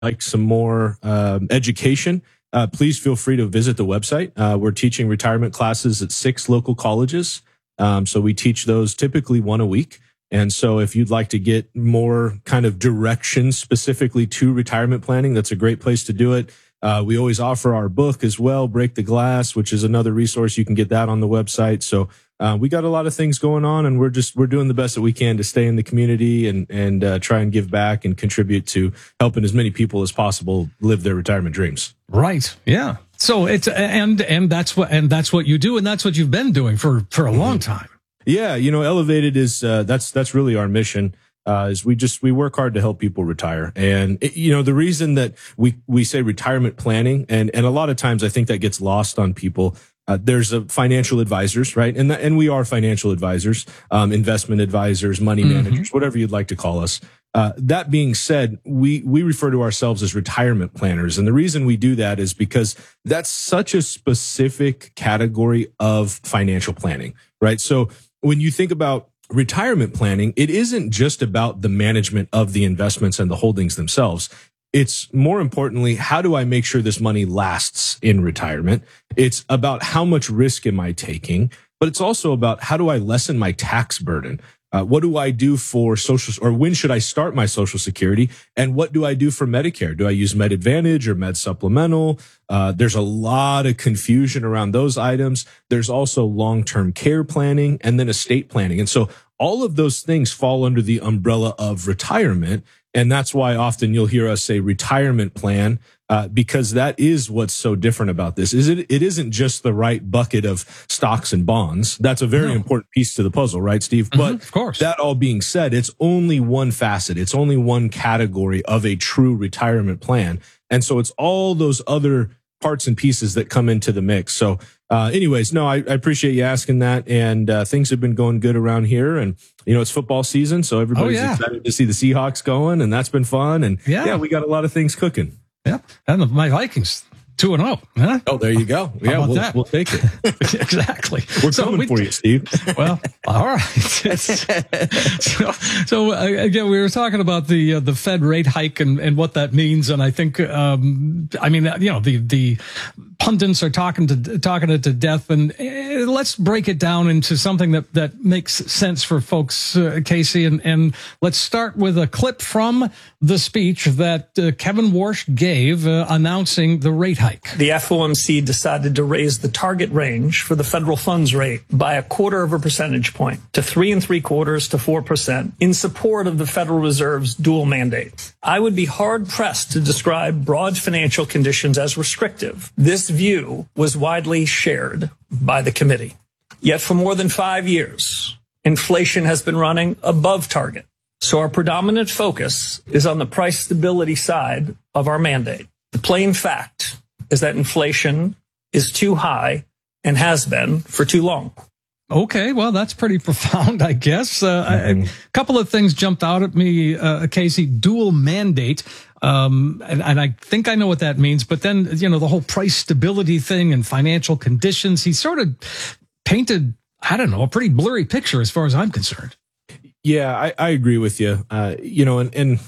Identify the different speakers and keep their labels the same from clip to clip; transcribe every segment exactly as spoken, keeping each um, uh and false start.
Speaker 1: like some more um, education, uh, please feel free to visit the website. Uh, we're teaching retirement classes at six local colleges. Um, so we teach those typically one a week. And so if you'd like to get more kind of direction specifically to retirement planning, that's a great place to do it. Uh, we always offer our book as well, Break the Glass, which is another resource. You can get that on the website. So uh, we got a lot of things going on, and we're just we're doing the best that we can to stay in the community and and uh, try and give back and contribute to helping as many people as possible live their retirement dreams.
Speaker 2: Right. Yeah. So it's and and that's what and that's what you do, and that's what you've been doing for for a long time.
Speaker 1: Yeah, you know, Elevated is uh, that's that's really our mission. Uh, is we just we work hard to help people retire, and it, you know the reason that we we say retirement planning, and and a lot of times I think that gets lost on people. Uh, there's a financial advisors, right, and and we are financial advisors, um, investment advisors, money managers, mm-hmm. whatever you'd like to call us. Uh, that being said, we we refer to ourselves as retirement planners, and the reason we do that is because that's such a specific category of financial planning, right? So when you think about retirement planning, it isn't just about the management of the investments and the holdings themselves. It's more importantly, how do I make sure this money lasts in retirement? It's about how much risk am I taking, but it's also about how do I lessen my tax burden? Uh, what do I do for social, or when should I start my Social Security? And what do I do for Medicare? Do I use Med Advantage or Med Supplemental? Uh, there's a lot of confusion around those items. There's also long-term care planning and then estate planning. And so all of those things fall under the umbrella of retirement. And that's why often you'll hear us say retirement plan, uh, because that is what's so different about this. Is it? It isn't just the right bucket of stocks and bonds. That's a very no. important piece to the puzzle, right, Steve?
Speaker 2: Mm-hmm,
Speaker 1: but
Speaker 2: of course,
Speaker 1: that all being said, it's only one facet. It's only one category of a true retirement plan. And so it's all those other parts and pieces that come into the mix. So uh, anyways, no, I, I appreciate you asking that. And uh, things have been going good around here. And, you know, it's football season, so everybody's oh, yeah. excited to see the Seahawks going, and that's been fun. And yeah, yeah we got a lot of things cooking.
Speaker 2: Yep. And my Vikings, two and oh. Huh?
Speaker 1: Oh, there you go. Yeah, we'll, that? we'll take it.
Speaker 2: Exactly.
Speaker 1: We're so coming we, for you, Steve.
Speaker 2: Well, all right. so, so uh, again, we were talking about the uh, the Fed rate hike and, and what that means. And I think, um, I mean, you know, the the pundits are talking to talking it to death. And uh, let's break it down into something that, that makes sense for folks, uh, Casey. And, and let's start with a clip from the speech that uh, Kevin Warsh gave uh, announcing the rate hike.
Speaker 3: The F O M C decided to raise the target range for the federal funds rate by a quarter of a percentage point to three and three quarters to four percent in support of the Federal Reserve's dual mandate. I would be hard pressed to describe broad financial conditions as restrictive. This view was widely shared by the committee. Yet for more than five years, inflation has been running above target. So our predominant focus is on the price stability side of our mandate. The plain fact is that inflation is too high and has been for too long.
Speaker 2: Okay, well, that's pretty profound, I guess. Uh, mm-hmm. A couple of things jumped out at me, uh, Casey. Dual mandate. Um, and, and I think I know what that means. But then, you know, the whole price stability thing and financial conditions, he sort of painted, I don't know, a pretty blurry picture as far as I'm concerned.
Speaker 1: Yeah, I, I agree with you. Uh, you know, and, and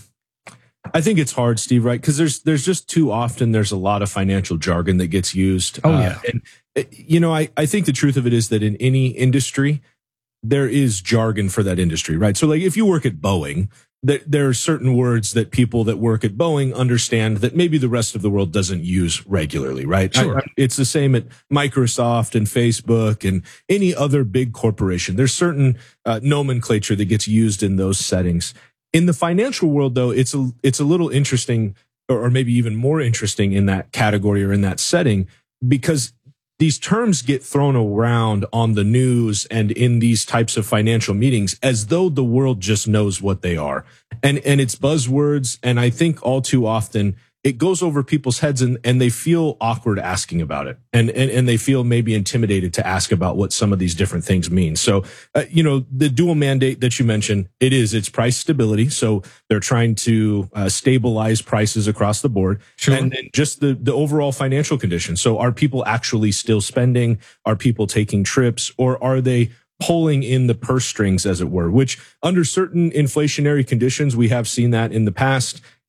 Speaker 1: I think it's hard, Steve, right? Because there's there's just too often there's a lot of financial jargon that gets used.
Speaker 2: Oh, yeah.
Speaker 1: Uh, and, you know, I, I think the truth of it is that in any industry, there is jargon for that industry, right? So like if you work at Boeing, there, there are certain words that people that work at Boeing understand that maybe the rest of the world doesn't use regularly, right?
Speaker 2: Sure.
Speaker 1: I, I, it's the same at Microsoft and Facebook and any other big corporation. There's certain uh, nomenclature that gets used in those settings. In the financial world, though, it's a, it's a little interesting, or, or maybe even more interesting in that category or in that setting, because these terms get thrown around on the news and in these types of financial meetings as though the world just knows what they are. And, and it's buzzwords. And I think all too often it goes over people's heads and, and they feel awkward asking about it. And, and, and they feel maybe intimidated to ask about what some of these different things mean. So, uh, you know, the dual mandate that you mentioned, it is, it's price stability. So they're trying to uh, stabilize prices across the board.
Speaker 2: Sure.
Speaker 1: And then just the, the overall financial condition. So are people actually still spending? Are people taking trips, or are they pulling in the purse strings, as it were, which under certain inflationary conditions, we have seen that in the past.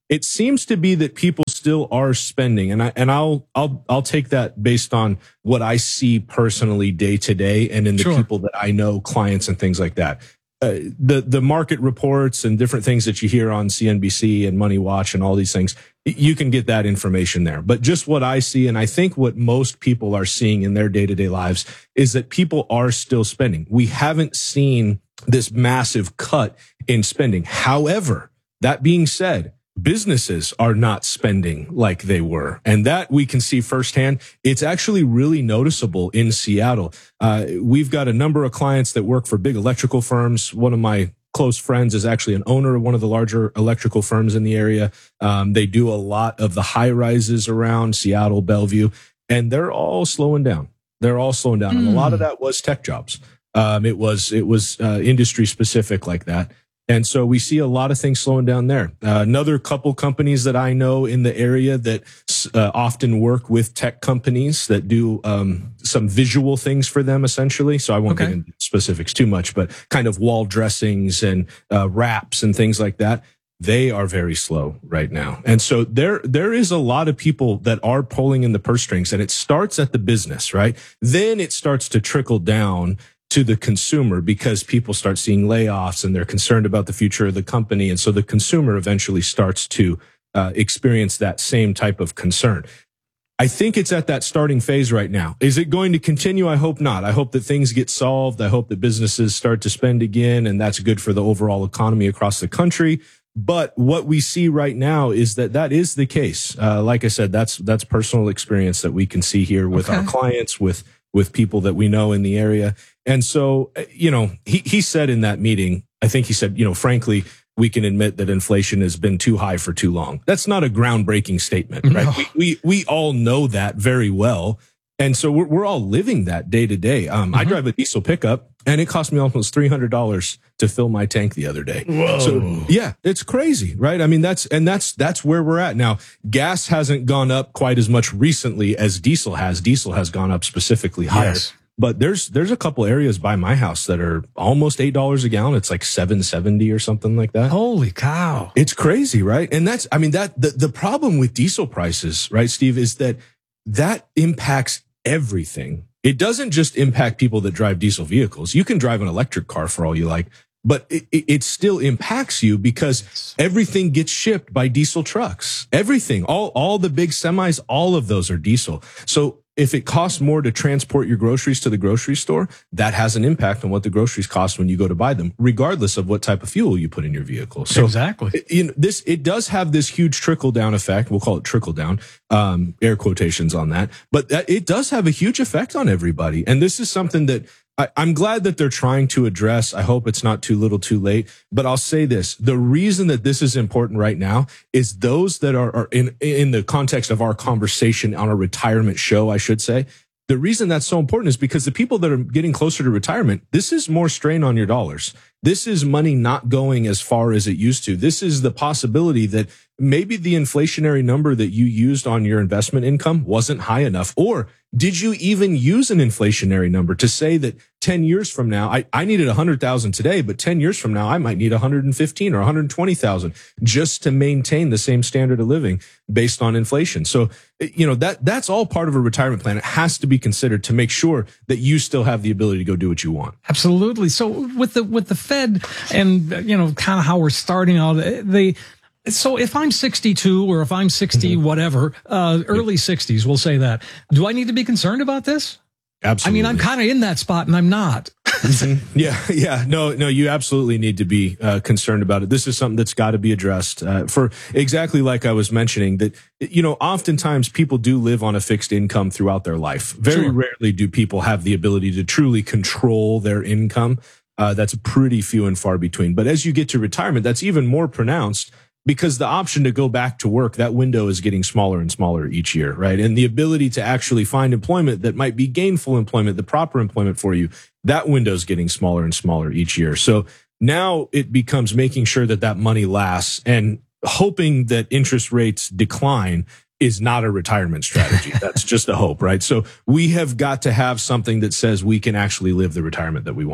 Speaker 1: it seems to be that people still are spending, and I and I'll I'll I'll take that based on what I see personally day to day, and in the
Speaker 2: Sure.
Speaker 1: people that I know, clients and things like that. Uh, the the market reports and different things that you hear on C N B C and Money Watch and all these things, you can get that information there. But just what I see, and I think what most people are seeing in their day to day lives, is that people are still spending. We haven't seen this massive cut in spending. However, that being said, businesses are not spending like they were. And that we can see firsthand. It's actually really noticeable in Seattle. Uh, we've got a number of clients that work for big electrical firms. One of my close friends is actually an owner of one of the larger electrical firms in the area. Um, they do a lot of the high rises around Seattle, Bellevue, and they're all slowing down. They're all slowing down. Mm. And a lot of that was tech jobs. Um, it was, it was, uh, industry specific like that. And so we see a lot of things slowing down there. Uh, another couple companies that I know in the area that uh, often work with tech companies that do um, some visual things for them, essentially. So I won't
Speaker 2: Okay.
Speaker 1: get into specifics too much, but kind of wall dressings and uh, wraps and things like that. They are very slow right now. And so there, there is a lot of people that are pulling in the purse strings, and it starts at the business, right? Then it starts to trickle down to the consumer because people start seeing layoffs and they're concerned about the future of the company. And so the consumer eventually starts to uh, experience that same type of concern. I think it's at that starting phase right now. Is it going to continue? I hope not. I hope that things get solved. I hope that businesses start to spend again, and that's good for the overall economy across the country. But what we see right now is that that is the case. Uh, like I said, that's that's personal experience that we can see here with
Speaker 2: Okay.
Speaker 1: our clients, with with people that we know in the area. And so, you know, he, he said in that meeting, I think he said, you know, frankly, we can admit that inflation has been too high for too long. That's not a groundbreaking statement, right?
Speaker 2: No.
Speaker 1: We, we, we all know that very well. And so we're, we're all living that day to day. Um,
Speaker 2: Mm-hmm.
Speaker 1: I drive a diesel pickup, and it cost me almost three hundred dollars to fill my tank the other day.
Speaker 2: Whoa.
Speaker 1: So yeah, it's crazy, right? I mean, that's, and that's, that's where we're at now. Gas hasn't gone up quite as much recently as diesel has. Diesel has gone up specifically higher.
Speaker 2: Yes.
Speaker 1: But there's, there's a couple areas by my house that are almost eight dollars a gallon. It's like seven seventy or something like that.
Speaker 2: Holy cow.
Speaker 1: It's crazy, right? And that's, I mean, that, the, the problem with diesel prices, right, Steve, is that that impacts everything. It doesn't just impact people that drive diesel vehicles. You can drive an electric car for all you like, but it, it, it still impacts you because everything gets shipped by diesel trucks. Everything, all, all the big semis, all of those are diesel. So if it costs more to transport your groceries to the grocery store, that has an impact on what the groceries cost when you go to buy them, regardless of what type of fuel you put in your vehicle. So
Speaker 2: Exactly.
Speaker 1: it- you know, this, it does have this huge trickle down effect. We'll call it trickle down, um, air quotations on that, but that, it does have a huge effect on everybody. And this is something that I, I'm glad that they're trying to address. I hope it's not too little too late, but I'll say this. The reason that this is important right now is those that are, are in, in the context of our conversation on a retirement show, I should say. The reason that's so important is because the people that are getting closer to retirement, this is more strain on your dollars. This is money not going as far as it used to. This is the possibility that maybe the inflationary number that you used on your investment income wasn't high enough. Or did you even use an inflationary number to say that ten years from now, I, I needed one hundred thousand today, but ten years from now, I might need one hundred fifteen or one hundred twenty thousand just to maintain the same standard of living based on inflation. So, you know, that that's all part of a retirement plan. It has to be considered to make sure that you still have the ability to go do what you want.
Speaker 2: Absolutely. So with the with the Fed and, you know, kind of how we're starting out, they so if I'm sixty-two or if I'm sixty,
Speaker 1: Mm-hmm.
Speaker 2: whatever, uh, early sixties, we'll say that. Do I need to be concerned about this?
Speaker 1: Absolutely.
Speaker 2: I mean, I'm kind of in that spot and I'm not.
Speaker 1: Yeah, yeah, no, no, you absolutely need to be uh, concerned about it. This is something that's got to be addressed uh, for exactly like I was mentioning that, you know, oftentimes people do live on a fixed income throughout their life. Very
Speaker 2: Sure.
Speaker 1: rarely do people have the ability to truly control their income. Uh, that's pretty few and far between. But as you get to retirement, that's even more pronounced because the option to go back to work, that window is getting smaller and smaller each year, right? And the ability to actually find employment that might be gainful employment, the proper employment for you, that window is getting smaller and smaller each year. So now it becomes making sure that that money lasts and hoping that interest rates decline is not a retirement strategy. That's just a hope, right? So we have got to have something that says we can actually live the retirement that we want to.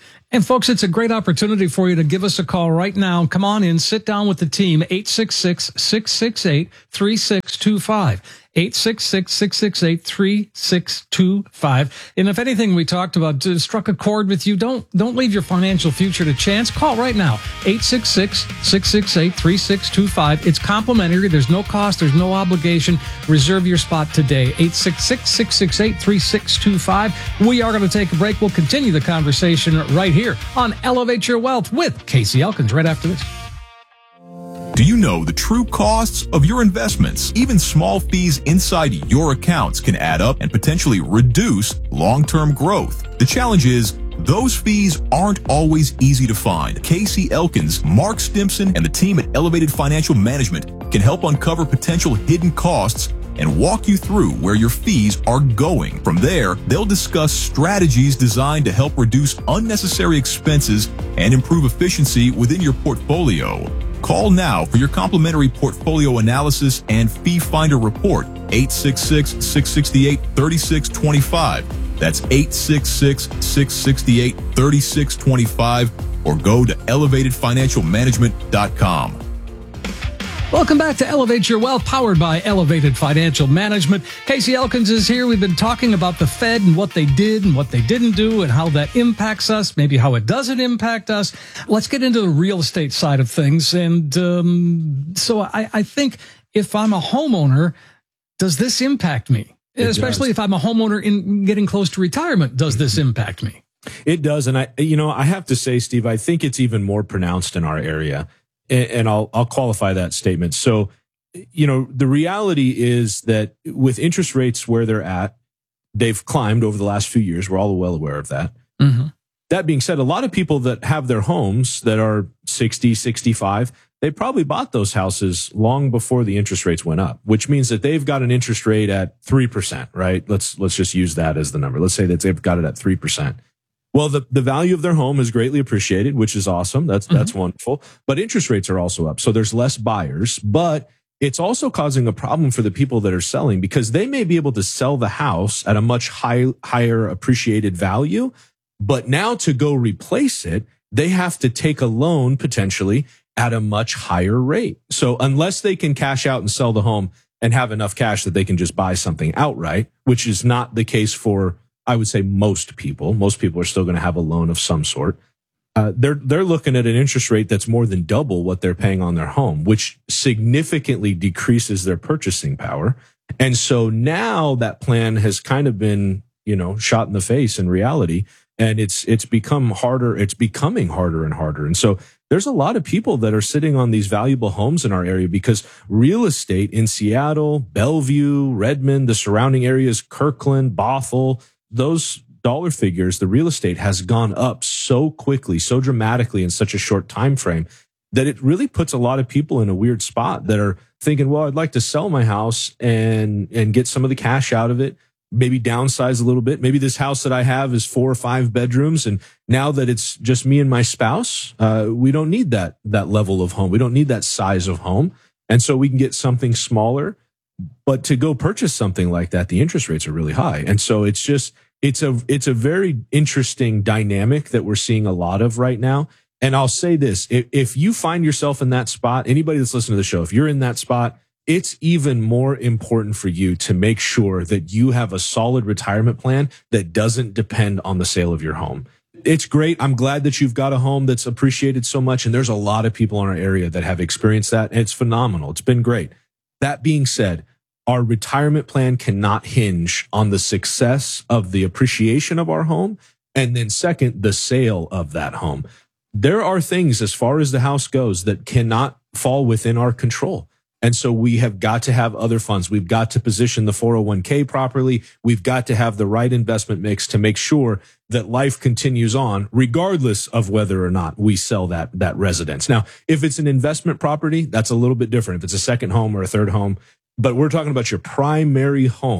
Speaker 2: And folks, it's a great opportunity for you to give us a call right now. Come on in, sit down with the team, eight six six, six six eight, three six two five. eight six six, six six eight, three six two five. And if anything we talked about uh, struck a chord with you, don't don't leave your financial future to chance. Call right now, eight six six, six six eight, three six two five. It's complimentary. There's no cost. There's no obligation. Reserve your spot today, eight six six, six six eight, three six two five. We are going to take a break. We'll continue the conversation right here on Elevate Your Wealth with Casey Elkins right after this.
Speaker 4: Do you know the true costs of your investments? Even small fees inside your accounts can add up and potentially reduce long-term growth. The challenge is, those fees aren't always easy to find. Casey Elkins, Mark Stimson, and the team at Elevated Financial Management can help uncover potential hidden costs and walk you through where your fees are going. From there, they'll discuss strategies designed to help reduce unnecessary expenses and improve efficiency within your portfolio. Call now for your complimentary portfolio analysis and fee finder report, eight six six, six six eight, three six two five. That's eight six six, six six eight, three six two five, or go to elevated financial management dot com.
Speaker 2: Welcome back to Elevate Your Wealth, powered by Elevated Financial Management. Casey Elkins is here. We've been talking about the Fed and what they did and what they didn't do and how that impacts us, maybe how it doesn't impact us. Let's get into the real estate side of things. And um, so I, I think if I'm a homeowner, does this impact me? It Especially does. If I'm a homeowner in getting close to retirement, does this impact me?
Speaker 1: It does. And I, you know, I have to say, Steve, I think it's even more pronounced in our area. And I'll I'll qualify that statement. So, you know, the reality is that with interest rates where they're at, they've climbed over the last few years. We're all well aware of that. Mm-hmm. That being said, a lot of people that have their homes that are sixty, sixty-five, they probably bought those houses long before the interest rates went up, which means that they've got an interest rate at three percent, right? Let's let's just use that as the number. Let's say that they've got it at three percent. Well, the, the value of their home is greatly appreciated, which is awesome. That's, mm-hmm. that's wonderful. But interest rates are also up. So there's less buyers, but it's also causing a problem for the people that are selling because they may be able to sell the house at a much high, higher appreciated value. But now to go replace it, they have to take a loan potentially at a much higher rate. So unless they can cash out and sell the home and have enough cash that they can just buy something outright, which is not the case for, I would say, most people. Most people are still going to have a loan of some sort. Uh, they're they're looking at an interest rate that's more than double what they're paying on their home, which significantly decreases their purchasing power. And so now that plan has kind of been, you know, shot in the face in reality, and it's it's become harder. It's becoming harder and harder. And so there's a lot of people that are sitting on these valuable homes in our area because real estate in Seattle, Bellevue, Redmond, the surrounding areas, Kirkland, Bothell, those dollar figures, the real estate has gone up so quickly, so dramatically in such a short time frame that it really puts a lot of people in a weird spot that are thinking, well, I'd like to sell my house and and get some of the cash out of it, maybe downsize a little bit. Maybe this house that I have is four or five bedrooms, and now that it's just me and my spouse, uh, we don't need that that level of home. We don't need that size of home, and so we can get something smaller. But to go purchase something like that, the interest rates are really high. And so it's just, it's a, it's a very interesting dynamic that we're seeing a lot of right now. And I'll say this, if, if you find yourself in that spot, anybody that's listening to the show, if you're in that spot, it's even more important for you to make sure that you have a solid retirement plan that doesn't depend on the sale of your home. It's great. I'm glad that you've got a home that's appreciated so much. And there's a lot of people in our area that have experienced that. And it's phenomenal. It's been great. That being said, our retirement plan cannot hinge on the success of the appreciation of our home. And then second, the sale of that home. There are things as far as the house goes that cannot fall within our control. And so we have got to have other funds. We've got to position the four oh one k properly. We've got to have the right investment mix to make sure that life continues on, regardless of whether or not we sell that, that residence. Now, if it's an investment property, that's a little bit different. If it's a second home or a third home, but we're talking about your primary home,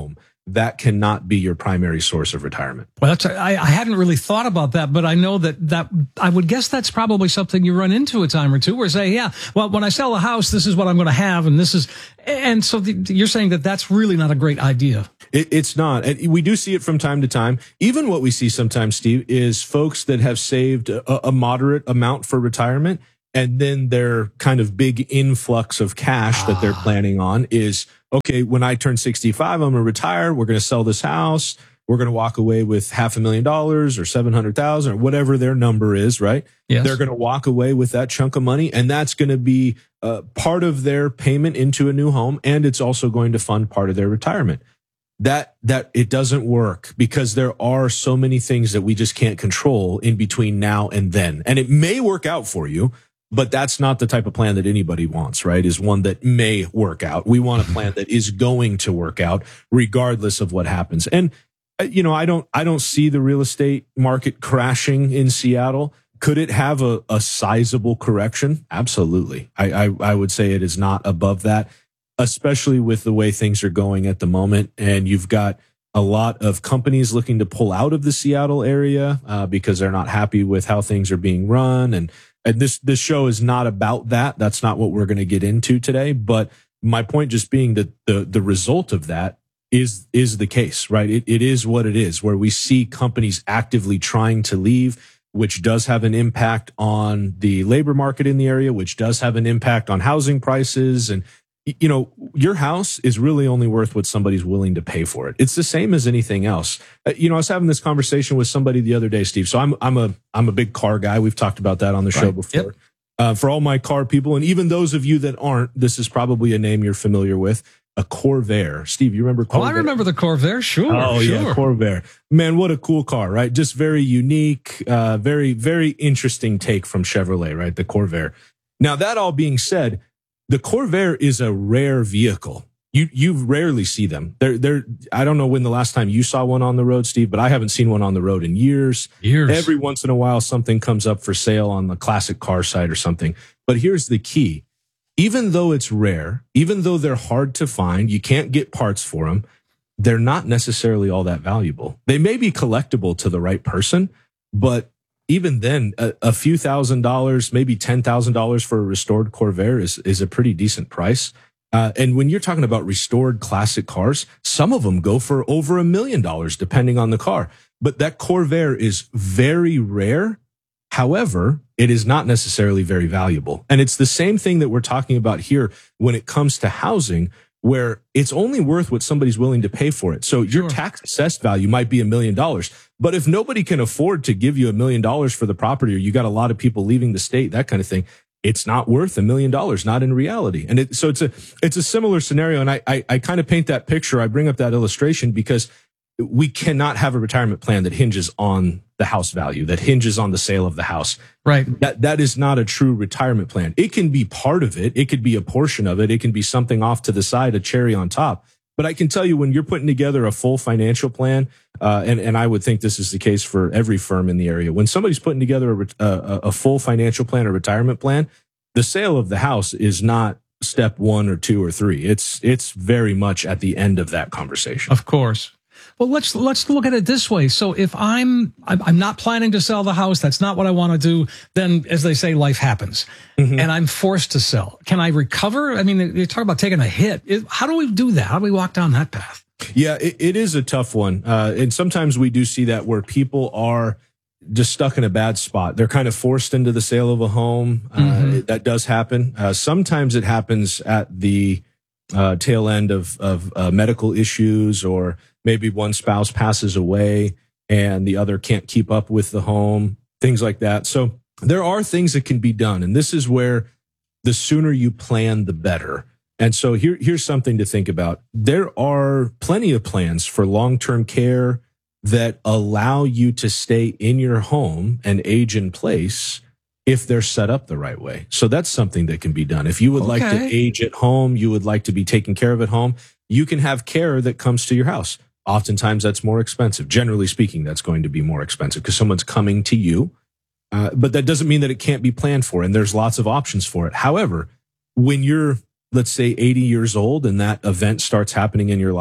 Speaker 1: that cannot be your primary source of retirement.
Speaker 2: Well, that's, I, I hadn't really thought about that, but I know that, that I would guess that's probably something you run into a time or two where say, yeah, well, when I sell a house, this is what I'm going to have. And this is, and so the, you're saying that that's really not a great idea.
Speaker 1: It, it's not. And we do see it from time to time. Even what we see sometimes, Steve, is folks that have saved a, a moderate amount for retirement, and then their kind of big influx of cash that they're planning on is, okay, when I turn sixty-five, I'm going to retire. We're going to sell this house. We're going to walk away with half a million dollars or seven hundred thousand or whatever their number is, right?
Speaker 2: Yes.
Speaker 1: They're going to walk away with that chunk of money, and that's going to be uh, part of their payment into a new home, and it's also going to fund part of their retirement. That, that it doesn't work because there are so many things that we just can't control in between now and then. And it may work out for you, but that's not the type of plan that anybody wants, right? Is one that may work out. We want a plan that is going to work out regardless of what happens. And, you know, I don't, I don't see the real estate market crashing in Seattle. Could it have a, a sizable correction? Absolutely. I, I, I would say it is not above that, especially with the way things are going at the moment. And you've got a lot of companies looking to pull out of the Seattle area uh, because they're not happy with how things are being run. And, and this, this show is not about that. That's not what we're going to get into today. But my point just being that the, the result of that is, is the case, right? It, it is what it is, where we see companies actively trying to leave, which does have an impact on the labor market in the area, which does have an impact on housing prices. And you know, your house is really only worth what somebody's willing to pay for it. It's the same as anything else. Uh, you know, I was having this conversation with somebody the other day, Steve. So I'm, I'm a, I'm a big car guy. We've talked about that on the show
Speaker 2: Right.
Speaker 1: before.
Speaker 2: Yep.
Speaker 1: Uh, for all my car people, and even those of you that aren't, this is probably a name you're familiar with, a Corvair. Steve, you remember Corvair?
Speaker 2: Oh, I remember the Corvair. Sure.
Speaker 1: Oh,
Speaker 2: sure.
Speaker 1: yeah, Corvair. Man, what a cool car, right? Just very unique, uh, very, very interesting take from Chevrolet, right? The Corvair. Now, that all being said, the Corvair is a rare vehicle. You you rarely see them. They're they're. I don't know when the last time you saw one on the road, Steve, but I haven't seen one on the road in years.
Speaker 2: Years.
Speaker 1: Every once in a while, something comes up for sale on the classic car site or something. But here's the key: even though it's rare, even though they're hard to find, you can't get parts for them. They're not necessarily all that valuable. They may be collectible to the right person, but even then, a, a few thousand dollars, maybe ten thousand dollars for a restored Corvair is, is a pretty decent price. Uh, and when you're talking about restored classic cars, some of them go for over a million dollars, depending on the car. But that Corvair is very rare. However, it is not necessarily very valuable. And it's the same thing that we're talking about here when it comes to housing, where it's only worth what somebody's willing to pay for it. So your
Speaker 2: Sure.
Speaker 1: tax assessed value might be a million dollars. But if nobody can afford to give you a million dollars for the property, or you got a lot of people leaving the state, that kind of thing, it's not worth a million dollars, not in reality. And it, so it's a, it's a similar scenario. And I, I, I kind of paint that picture. I bring up that illustration because we cannot have a retirement plan that hinges on the house value, that hinges on the sale of the house.
Speaker 2: Right.
Speaker 1: That, that is not a true retirement plan. It can be part of it. It could be a portion of it. It can be something off to the side, a cherry on top. But I can tell you, when you're putting together a full financial plan, uh, and, and I would think this is the case for every firm in the area, when somebody's putting together a, a, a full financial plan or retirement plan, the sale of the house is not step one or two or three. It's, it's very much at the end of that conversation.
Speaker 2: Of course. Well, let's let's look at it this way. So if I'm I'm, I'm not planning to sell the house, that's not what I want to do, then, as they say, life happens, mm-hmm. and I'm forced to sell. Can I recover? I mean, you talk about taking a hit. How do we do that? How do we walk down that path?
Speaker 1: Yeah, it, it is a tough one, uh, and sometimes we do see that where people are just stuck in a bad spot. They're kind of forced into the sale of a home. Uh, mm-hmm. it, that does happen. Uh, sometimes it happens at the uh, tail end of of uh, medical issues, or maybe one spouse passes away and the other can't keep up with the home, things like that. So there are things that can be done. And this is where the sooner you plan, the better. And so here, here's something to think about. There are plenty of plans for long-term care that allow you to stay in your home and age in place if they're set up the right way. So that's something that can be done. If you would
Speaker 2: Okay.
Speaker 1: like to age at home, you would like to be taken care of at home, you can have care that comes to your house. Oftentimes that's more expensive. Generally speaking, that's going to be more expensive because someone's coming to you. Uh, but that doesn't mean that it can't be planned for, and there's lots of options for it. However, when you're, let's say, eighty years old and that event starts happening in your life,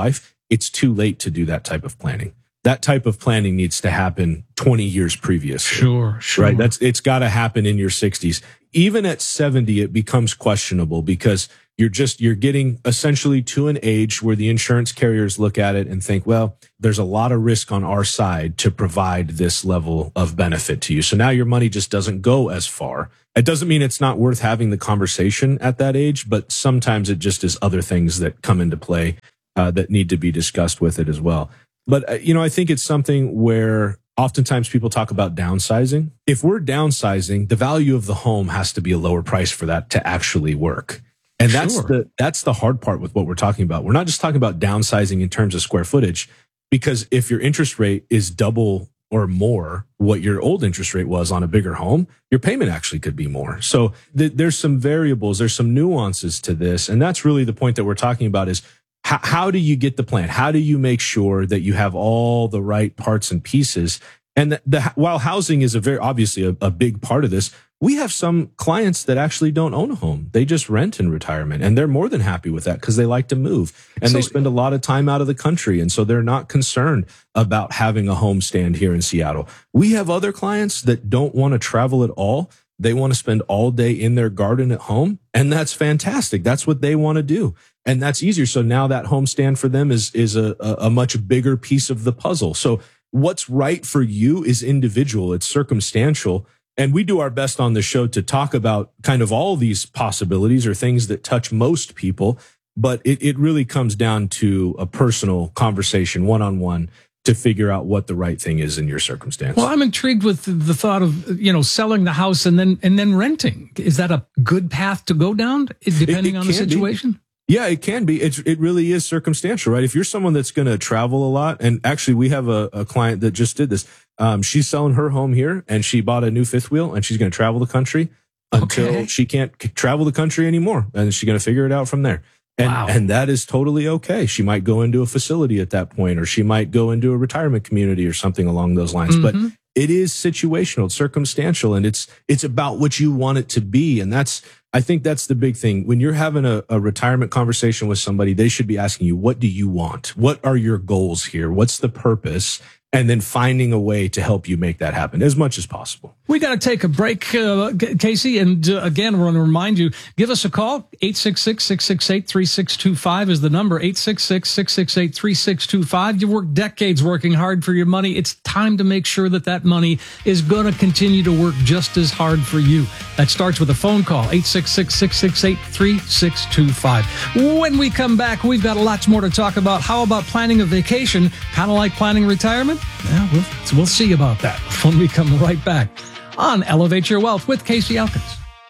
Speaker 1: it's too late to do that type of planning. That type of planning needs to happen twenty years previous.
Speaker 2: Sure, sure.
Speaker 1: Right? That's, it's got to happen in your sixties. Even at seventy, it becomes questionable because you're just, you're getting essentially to an age where the insurance carriers look at it and think, well, there's a lot of risk on our side to provide this level of benefit to you. So now your money just doesn't go as far. It doesn't mean it's not worth having the conversation at that age, but sometimes it just is other things that come into play uh, that need to be discussed with it as well. But, uh, you know, I think it's something where oftentimes people talk about downsizing. If we're downsizing, the value of the home has to be a lower price for that to actually work. And that's
Speaker 2: Sure.
Speaker 1: the, that's the hard part with what we're talking about. We're not just talking about downsizing in terms of square footage, because if your interest rate is double or more what your old interest rate was on a bigger home, your payment actually could be more. So th- there's some variables, there's some nuances to this. And that's really the point that we're talking about is how, how do you get the plan? How do you make sure that you have all the right parts and pieces? And the, the, while housing is a very obviously a, a big part of this, we have some clients that actually don't own a home. They just rent in retirement, and they're more than happy with that because they like to move and
Speaker 2: So,
Speaker 1: they spend a lot of time out of the country. And so they're not concerned about having a home stand here in Seattle. We have other clients that don't want to travel at all. They want to spend all day in their garden at home, and that's fantastic. That's what they want to do. And that's easier. So now that home stand for them is, is a, a much bigger piece of the puzzle. So what's right for you is individual. It's circumstantial. And we do our best on the show to talk about kind of all these possibilities or things that touch most people. But it, it really comes down to a personal conversation, one-on-one, to figure out what the right thing is in your circumstance.
Speaker 2: Well, I'm intrigued with the thought of, you know, selling the house and then and then renting. Is that a good path to go down, depending
Speaker 1: it, it
Speaker 2: on the situation?
Speaker 1: Be. Yeah, it can be. It's, it really is circumstantial, right? If you're someone that's going to travel a lot, and actually we have a, a client that just did this. Um, she's selling her home here, and she bought a new fifth wheel, and she's going to travel the country until
Speaker 2: Okay.
Speaker 1: she can't c- travel the country anymore, and she's going to figure it out from there. And,
Speaker 2: Wow.
Speaker 1: and that is totally okay. She might go into a facility at that point, or she might go into a retirement community or something along those lines.
Speaker 2: Mm-hmm.
Speaker 1: But it is situational, it's circumstantial, and it's it's about what you want it to be. And that's, I think that's the big thing. When you're having a, a retirement conversation with somebody, they should be asking you, what do you want? What are your goals here? What's the purpose? And then finding a way to help you make that happen as much as possible.
Speaker 2: We got to take a break, uh, Casey. And uh, again, we're going to remind you, give us a call. eight six six, six six eight, three six two five is the number. eight six six, six six eight, three six two five. You've worked decades working hard for your money. It's time to make sure that that money is going to continue to work just as hard for you. That starts with a phone call, eight six six, six six eight, three six two five. When we come back, we've got lots more to talk about. How about planning a vacation? Kind of like planning retirement? Yeah, we'll, we'll see about that when we come right back on Elevate Your Wealth with Casey Elkins.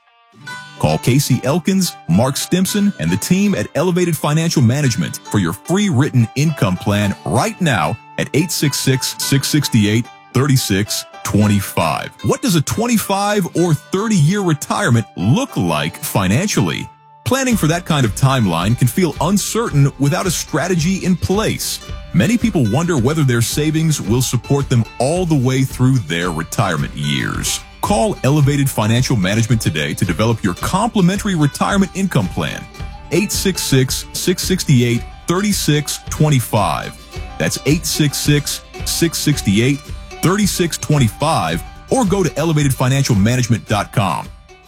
Speaker 4: Call Casey Elkins, Mark Stimson, and the team at Elevated Financial Management for your free written income plan right now at eight six six, six six eight, three six two five. What does a twenty-five or thirty year retirement look like financially? Planning for that kind of timeline can feel uncertain without a strategy in place. Many people wonder whether their savings will support them all the way through their retirement years. Call Elevated Financial Management today to develop your complimentary retirement income plan. eight six six, six six eight, three six two five. That's eight six six, six six eight, three six two five, or go to elevated financial management dot com.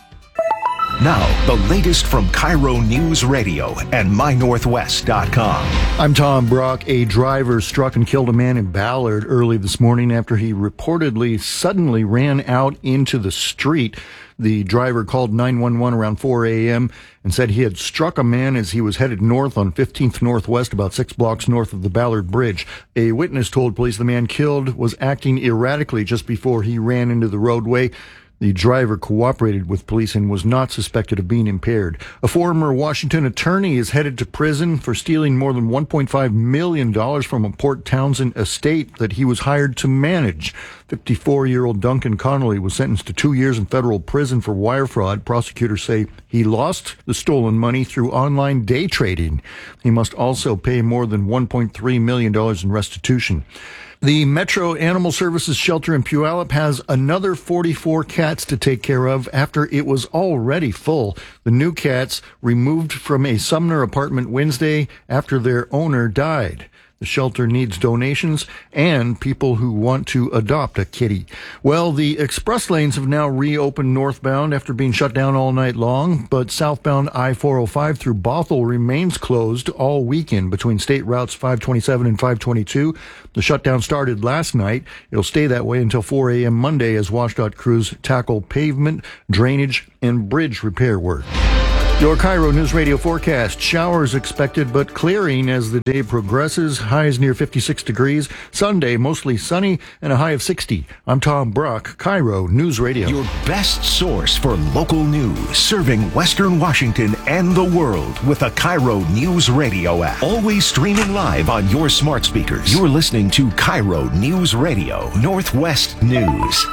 Speaker 5: Now, the latest from Cairo News Radio and my northwest dot com.
Speaker 6: I'm Tom Brock. A driver struck and killed a man in Ballard early this morning after he reportedly suddenly ran out into the street. The driver called nine one one around four a.m. and said he had struck a man as he was headed north on fifteenth Northwest, about six blocks north of the Ballard Bridge. A witness told police the man killed was acting erratically just before he ran into the roadway. The driver cooperated with police and was not suspected of being impaired. A former Washington attorney is headed to prison for stealing more than one point five million dollars from a Port Townsend estate that he was hired to manage. fifty-four-year-old Duncan Connolly was sentenced to two years in federal prison for wire fraud. Prosecutors say he lost the stolen money through online day trading. He must also pay more than one point three million dollars in restitution. The Metro Animal Services shelter in Puyallup has another forty-four cats to take care of after it was already full. The new cats removed from a Sumner apartment Wednesday after their owner died. The shelter needs donations and people who want to adopt a kitty. Well, the express lanes have now reopened northbound after being shut down all night long, but southbound I four oh five through Bothell remains closed all weekend between state routes five twenty-seven and five twenty-two. The shutdown started last night. It'll stay that way until four a.m. Monday as WashDOT crews tackle pavement, drainage, and bridge repair work. Your Cairo News Radio forecast. Showers expected, but clearing as the day progresses. Highs near fifty-six degrees. Sunday, mostly sunny and a high of sixty. I'm Tom Brock, Cairo News Radio.
Speaker 5: Your best source for local news, serving Western Washington and the world with the Cairo News Radio app. Always streaming live on your smart speakers. You're listening to Cairo News Radio, Northwest News.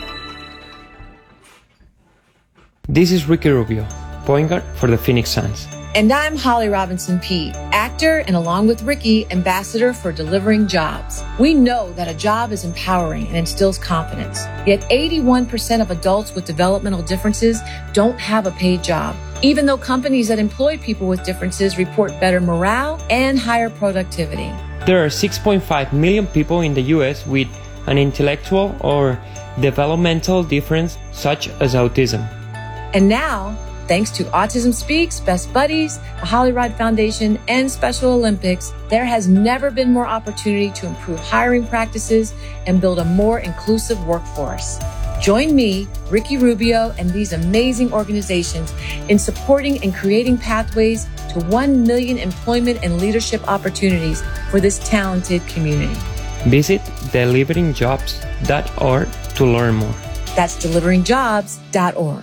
Speaker 7: This is Ricky Rubio, point guard for the Phoenix Suns.
Speaker 8: And I'm Holly Robinson Peete, actor and along with Ricky, ambassador for Delivering Jobs. We know that a job is empowering and instills confidence. Yet eighty-one percent of adults with developmental differences don't have a paid job, even though companies that employ people with differences report better morale and higher productivity.
Speaker 7: There are six point five million people in the U S with an intellectual or developmental difference such as autism.
Speaker 8: And now, thanks to Autism Speaks, Best Buddies, the Holly Rod Foundation, and Special Olympics, there has never been more opportunity to improve hiring practices and build a more inclusive workforce. Join me, Ricky Rubio, and these amazing organizations in supporting and creating pathways to one million employment and leadership opportunities for this talented community.
Speaker 7: Visit delivering jobs dot org to learn more.
Speaker 8: That's delivering jobs dot org.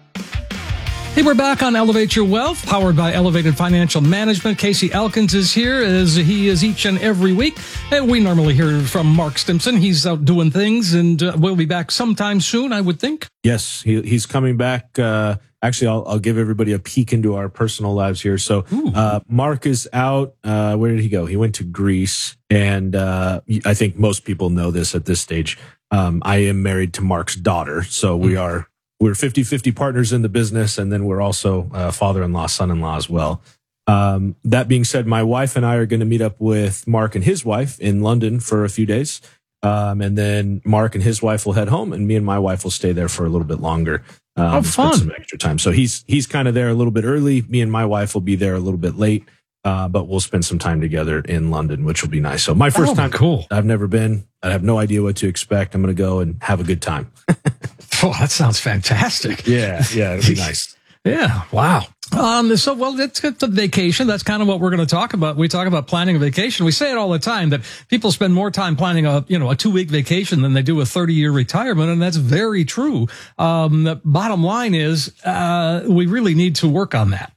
Speaker 2: Hey, we're back on Elevate Your Wealth, powered by Elevated Financial Management. Casey Elkins is here, as he is each and every week. And we normally hear from Mark Stimson. He's out doing things, and uh, we'll be back sometime soon, I would think.
Speaker 1: Yes, he, he's coming back. Uh, actually, I'll, I'll give everybody a peek into our personal lives here. So uh, Mark is out. Uh, where did he go? He went to Greece. And uh, I think most people know this at this stage. Um, I am married to Mark's daughter, so we are... We're fifty-fifty partners in the business, and then we're also uh, father-in-law, son-in-law as well. Um, that being said, my wife and I are going to meet up with Mark and his wife in London for a few days. Um, and then Mark and his wife will head home, and me and my wife will stay there for a little bit longer. Um,
Speaker 2: oh, fun.
Speaker 1: Spend some extra time. So he's he's kind of there a little bit early. Me and my wife will be there a little bit late, uh, but we'll spend some time together in London, which will be nice. So my first
Speaker 2: oh,
Speaker 1: time,
Speaker 2: cool.
Speaker 1: I've never been. I have no idea what to expect. I'm going to go and have a good time.
Speaker 2: Oh, that sounds fantastic.
Speaker 1: Yeah, yeah, it'll be nice.
Speaker 2: Yeah, wow. Um, so, well, it's, it's a vacation. That's kind of what we're going to talk about. We talk about planning a vacation. We say it all the time that people spend more time planning a, you know, a two week vacation than they do a thirty year retirement. And that's very true. Um, the bottom line is, uh, we really need to work on that.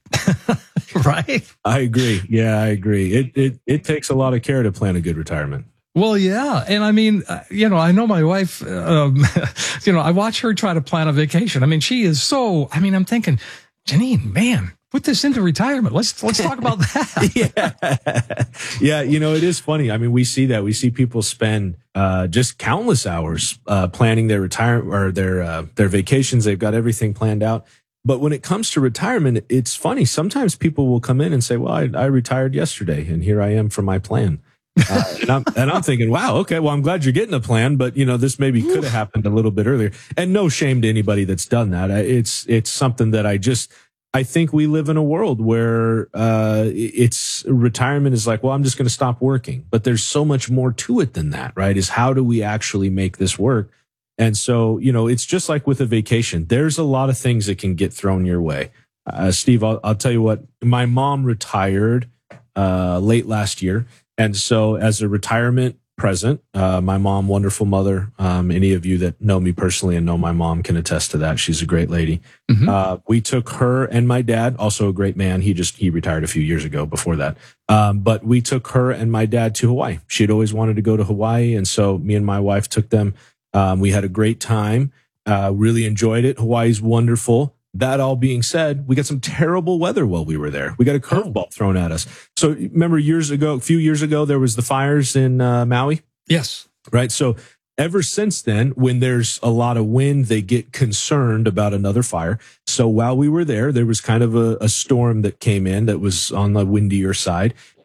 Speaker 2: Right?
Speaker 1: I agree. Yeah, I agree. It, it, it takes a lot of care to plan a good retirement.
Speaker 2: Well, yeah. And I mean, uh, you know, I know my wife, um, you know, I watch her try to plan a vacation. I mean, she is so, I mean, I'm thinking, Janine, man, put this into retirement. Let's, let's talk about that.
Speaker 1: yeah. Yeah. You know, it is funny. I mean, we see that. We see people spend, uh, just countless hours, uh, planning their retirement or their, uh, their vacations. They've got everything planned out. But when it comes to retirement, it's funny. Sometimes people will come in and say, well, I, I retired yesterday and here I am for my plan. uh, and, I'm, and I'm thinking, wow, okay, well, I'm glad you're getting a plan, but you know, this maybe could have happened a little bit earlier. And no shame to anybody that's done that. It's, it's something that I just, I think we live in a world where, uh, it's retirement is like, well, I'm just going to stop working, but there's so much more to it than that, right? Is how do we actually make this work? And so, you know, it's just like with a vacation. There's a lot of things that can get thrown your way. Uh, Steve, I'll, I'll tell you what, my mom retired, uh, late last year. And so as a retirement present, uh, my mom, wonderful mother, um, any of you that know me personally and know my mom can attest to that. She's a great lady. Mm-hmm. Uh, we took her and my dad, also a great man. He just, he retired a few years ago before that. Um, but we took her and my dad to Hawaii. She'd always wanted to go to Hawaii. And so me and my wife took them. Um, we had a great time, uh, really enjoyed it. Hawaii's wonderful. That all being said, we got some terrible weather while we were there. We got a curveball thrown at us. So remember years ago, a few years ago, there was the fires in uh, Maui?
Speaker 2: Yes.
Speaker 1: Right. So ever since then, when there's a lot of wind, they get concerned about another fire. So while we were there, there was kind of a, a storm that came in that was on the windier side.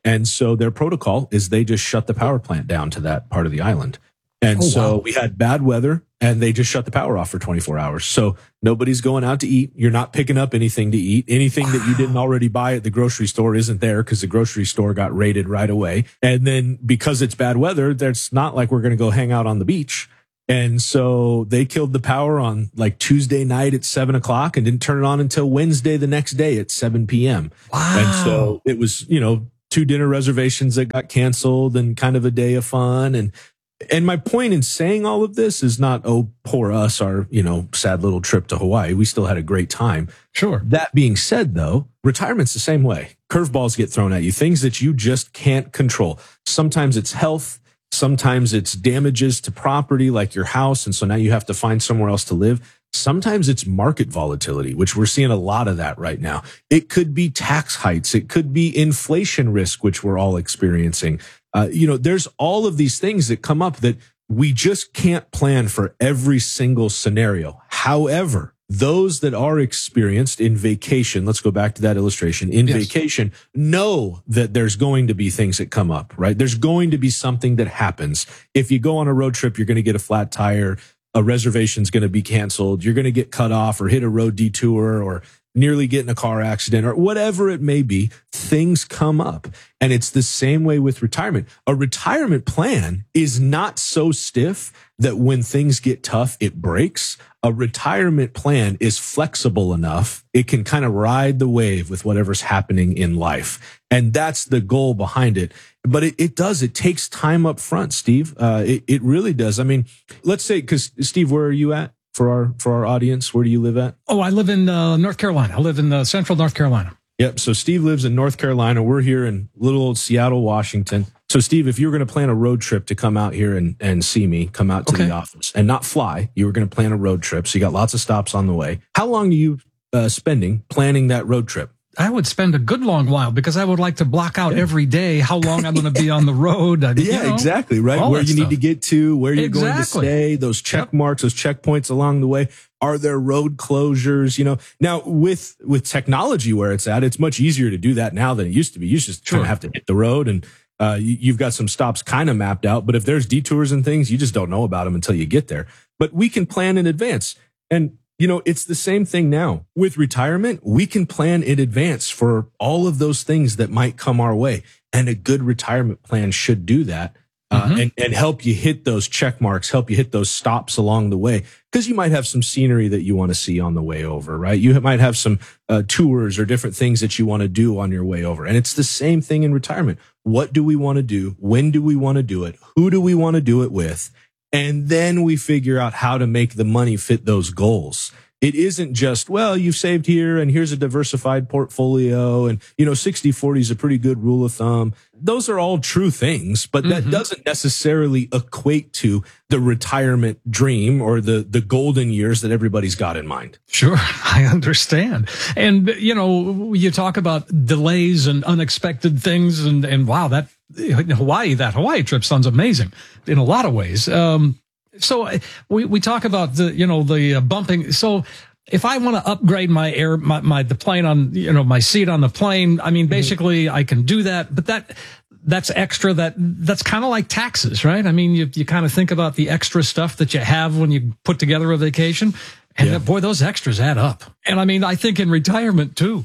Speaker 1: And so their protocol is they just shut the power plant down to that part of the island. And
Speaker 2: oh,
Speaker 1: so
Speaker 2: wow.
Speaker 1: we had bad weather and they just shut the power off for twenty-four hours. So nobody's going out to eat. You're not picking up anything to eat. Anything wow. that you didn't already buy at the grocery store isn't there because the grocery store got raided right away. And then because it's bad weather, there's not like we're going to go hang out on the beach. And so they killed the power on like Tuesday night at seven o'clock and didn't turn it on until Wednesday the next day at seven p.m.
Speaker 2: Wow.
Speaker 1: And so it was, you know, two dinner reservations that got canceled and kind of a day of fun. And And my point in saying all of this is not, oh, poor us, our, you know, sad little trip to Hawaii. We still had a great time.
Speaker 2: Sure.
Speaker 1: That being said, though, retirement's the same way. Curveballs get thrown at you, things that you just can't control. Sometimes it's health. Sometimes it's damages to property like your house. And so now you have to find somewhere else to live. Sometimes it's market volatility, which we're seeing a lot of that right now. It could be tax hikes. It could be inflation risk, which we're all experiencing. Uh, you know, there's all of these things that come up that we just can't plan for every single scenario. However, those that are experienced in vacation, let's go back to that illustration, in yes. vacation, know that there's going to be things that come up, right? There's going to be something that happens. If you go on a road trip, you're going to get a flat tire, a reservation's going to be canceled, you're going to get cut off or hit a road detour or nearly get in a car accident or whatever it may be. Things come up. And it's the same way with retirement. A retirement plan is not so stiff that when things get tough, it breaks. A retirement plan is flexible enough. It can kind of ride the wave with whatever's happening in life. And that's the goal behind it. But it, it does. It takes time up front, Steve. Uh, it, it really does. I mean, let's say, because Steve, where are you at? For our for our audience, where do you live at?
Speaker 2: Oh, I live in uh, North Carolina. I live in uh, central North Carolina.
Speaker 1: Yep. So Steve lives in North Carolina. We're here in little old Seattle, Washington. So Steve, if you were going to plan a road trip to come out here and, and see me, come out to okay. the office and not fly, you were going to plan a road trip. So you got lots of stops on the way. How long are you uh, spending planning that road trip?
Speaker 2: I would spend a good long while because I would like to block out yeah. every day how long I'm going to be on the road. I,
Speaker 1: yeah, you know, exactly. Right. Where you stuff. need to get to, where you're exactly. going to stay, those check yep. marks, those checkpoints along the way. Are there road closures? You know, now with, with technology where it's at, it's much easier to do that now than it used to be. You just sure. kind of have to hit the road and, uh, you, you've got some stops kind of mapped out, but if there's detours and things, you just don't know about them until you get there. But we can plan in advance. And you know, it's the same thing now. With retirement, we can plan in advance for all of those things that might come our way. And a good retirement plan should do that uh, mm-hmm. and, and help you hit those check marks, help you hit those stops along the way. Because you might have some scenery that you want to see on the way over, right? You might have some uh, tours or different things that you want to do on your way over. And it's the same thing in retirement. What do we want to do? When do we want to do it? Who do we want to do it with? And then we figure out how to make the money fit those goals. It isn't just, well, you've saved here and here's a diversified portfolio. And, you know, sixty forty is a pretty good rule of thumb. Those are all true things, but that mm-hmm. doesn't necessarily equate to the retirement dream or the, the golden years that everybody's got in mind.
Speaker 2: Sure. I understand. And, you know, you talk about delays and unexpected things and, and wow, that Hawaii, that Hawaii trip sounds amazing in a lot of ways. Um, so we, we talk about the, you know, the uh, bumping. So if I want to upgrade my air, my, my, the plane on, you know, my seat on the plane, I mean, basically mm-hmm. I can do that, but that, that's extra. That, that's kind of like taxes, right? I mean, you, you kind of think about the extra stuff that you have when you put together a vacation and yeah. boy, those extras add up. And I mean, I think in retirement too.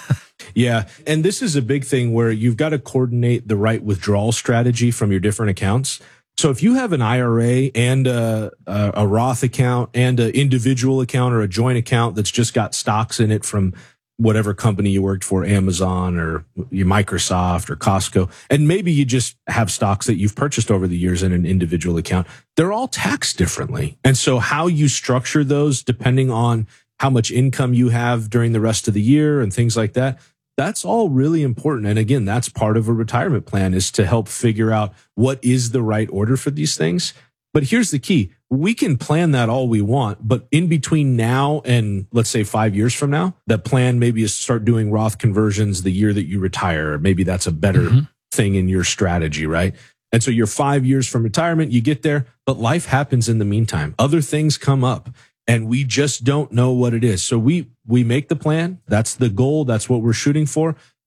Speaker 1: Yeah. And this is a big thing where you've got to coordinate the right withdrawal strategy from your different accounts. So if you have an I R A and a, a, a Roth account and an individual account or a joint account that's just got stocks in it from whatever company you worked for, Amazon or Microsoft or Costco, and maybe you just have stocks that you've purchased over the years in an individual account, they're all taxed differently. And so how you structure those depending on how much income you have during the rest of the year and things like that, that's all really important. And again, that's part of a retirement plan, is to help figure out what is the right order for these things. But here's the key. We can plan that all we want, but in between now and let's say five years from now, the plan maybe is start doing Roth conversions the year that you retire. Maybe that's a better mm-hmm. thing in your strategy, right? And so you're five years from retirement, you get there, but life happens in the meantime. Other things come up. And we just don't know what it is. So we, we make the plan. That's the goal. That's what we're shooting for.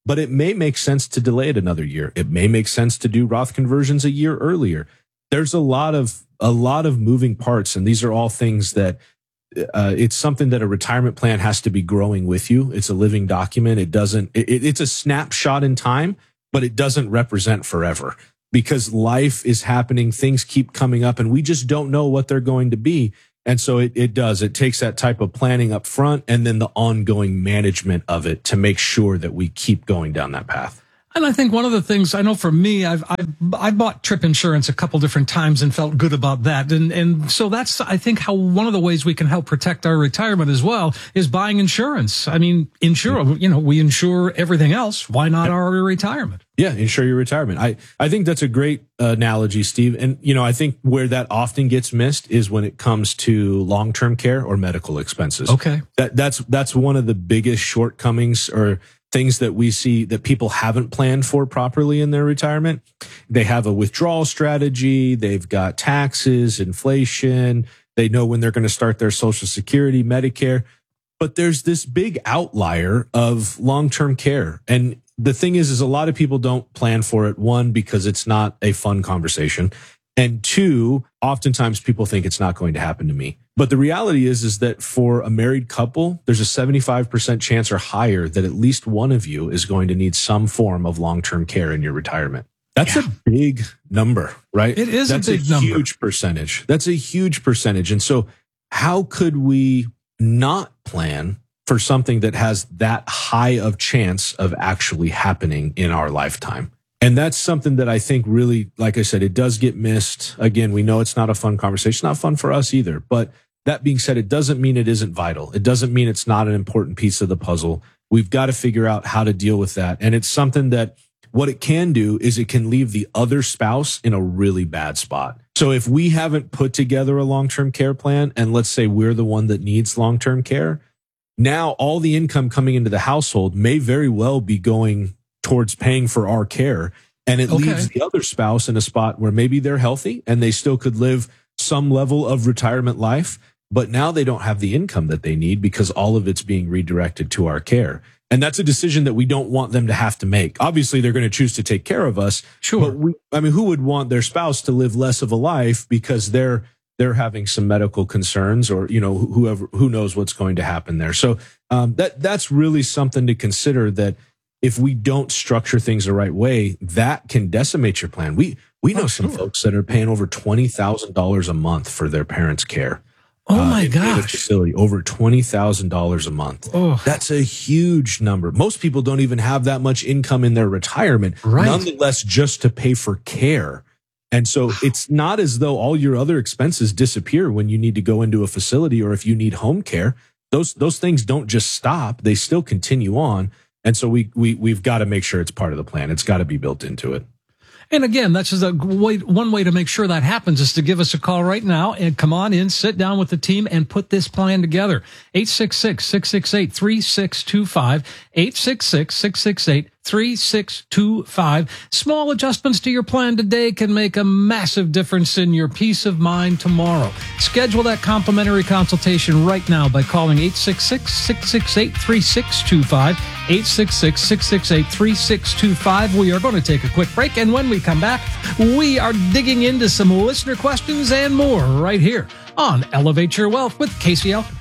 Speaker 1: but it may make sense to delay it another year. It may make sense to do Roth conversions a year earlier. There's a lot of, a lot of moving parts. And these are all things that uh, it's something that a retirement plan has to be growing with you. It's a living document. It doesn't, it, it's a snapshot in time, but it doesn't represent forever because life is happening. Things keep coming up and we just don't know what they're going to be. And so it, it does. It takes that type of planning up front and then the ongoing management of it to make sure that we keep going down that path.
Speaker 2: And I think one of the things I know for me, I've, I've, I bought trip insurance a couple different times and felt good about that. And, and so that's, I think how one of the ways we can help protect our retirement as well is buying insurance. I mean, insure, you know, we insure everything else. Why not our retirement?
Speaker 1: Yeah. Insure your retirement. I, I think that's a great analogy, Steve. And, you know, I think where that often gets missed is when it comes to long-term care or medical expenses.
Speaker 2: Okay.
Speaker 1: That, that's, that's one of the biggest shortcomings or things that we see that people haven't planned for properly in their retirement. They have a withdrawal strategy. They've got taxes, inflation. They know when they're going to start their Social Security, Medicare. But there's this big outlier of long-term care. And the thing is, is a lot of people don't plan for it. One, because it's not a fun conversation. And two, oftentimes people think it's not going to happen to me. But the reality is, is that for a married couple, there's a seventy-five percent chance or higher that at least one of you is going to need some form of long-term care in your retirement. That's yeah. a big number, right?
Speaker 2: It is
Speaker 1: That's
Speaker 2: a big
Speaker 1: a
Speaker 2: number.
Speaker 1: huge percentage. That's a huge percentage. And so how could we not plan for something that has that high of chance of actually happening in our lifetime? And that's something that I think really, like I said, it does get missed. Again, we know it's not a fun conversation. It's not fun for us either. But that being said, it doesn't mean it isn't vital. It doesn't mean it's not an important piece of the puzzle. We've got to figure out how to deal with that. And it's something that what it can do is it can leave the other spouse in a really bad spot. So if we haven't put together a long-term care plan, and let's say we're the one that needs long-term care, now all the income coming into the household may very well be going towards paying for our care. And it okay. leaves the other spouse in a spot where maybe they're healthy and they still could live some level of retirement life, but now they don't have the income that they need because all of it's being redirected to our care. And that's a decision that we don't want them to have to make. Obviously, they're going to choose to take care of us.
Speaker 2: Sure.
Speaker 1: But we, I mean, who would want their spouse to live less of a life because they're they're having some medical concerns or, you know, whoever, who knows what's going to happen there. So um, that that's really something to consider, that if we don't structure things the right way, that can decimate your plan. We we know oh, some sure. folks that are paying over twenty thousand dollars a month for their parents' care.
Speaker 2: Oh my
Speaker 1: uh,
Speaker 2: gosh.
Speaker 1: Facility, over twenty thousand dollars a month.
Speaker 2: Oh.
Speaker 1: That's a huge number. Most people don't even have that much income in their retirement,
Speaker 2: right.
Speaker 1: nonetheless, just to pay for care. And so it's not as though all your other expenses disappear when you need to go into a facility or if you need home care. Those those things don't just stop. They still continue on. And so we, we, we've got to make sure it's part of the plan. It's got to be built into it.
Speaker 2: And again, that's just a way, one way to make sure that happens is to give us a call right now and come on in, sit down with the team and put this plan together. eight six six, six six eight, three six two five, eight six six, six six eight, three six two five. Small adjustments to your plan today can make a massive difference in your peace of mind tomorrow. Schedule that complimentary consultation right now by calling eight six six, six six eight, three six two five, eight six six, six six eight, three six two five. We are going to take a quick break, and when we come back, we are digging into some listener questions and more right here on Elevate Your Wealth with Casey Elkins.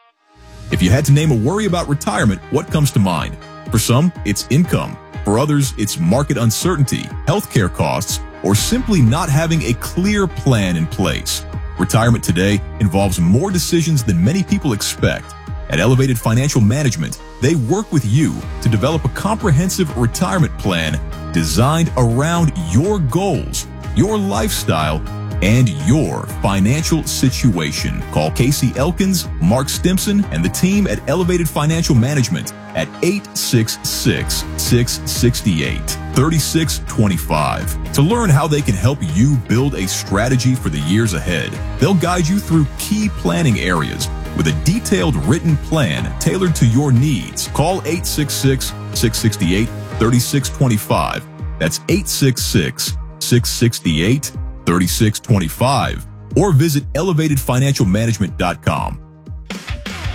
Speaker 4: If you had to name a worry about retirement, what comes to mind? For some, it's income. For others, it's market uncertainty, healthcare costs, or simply not having a clear plan in place. Retirement today involves more decisions than many people expect. At Elevated Financial Management, they work with you to develop a comprehensive retirement plan designed around your goals, your lifestyle, and your financial situation. Call Casey Elkins, Mark Stimson, and the team at Elevated Financial Management at eight six six, six six eight, three six two five to learn how they can help you build a strategy for the years ahead. They'll guide you through key planning areas with a detailed written plan tailored to your needs. Call eight six six, six six eight, three six two five. That's eight six six, six six eight, three six two five. Or visit elevated financial management dot com.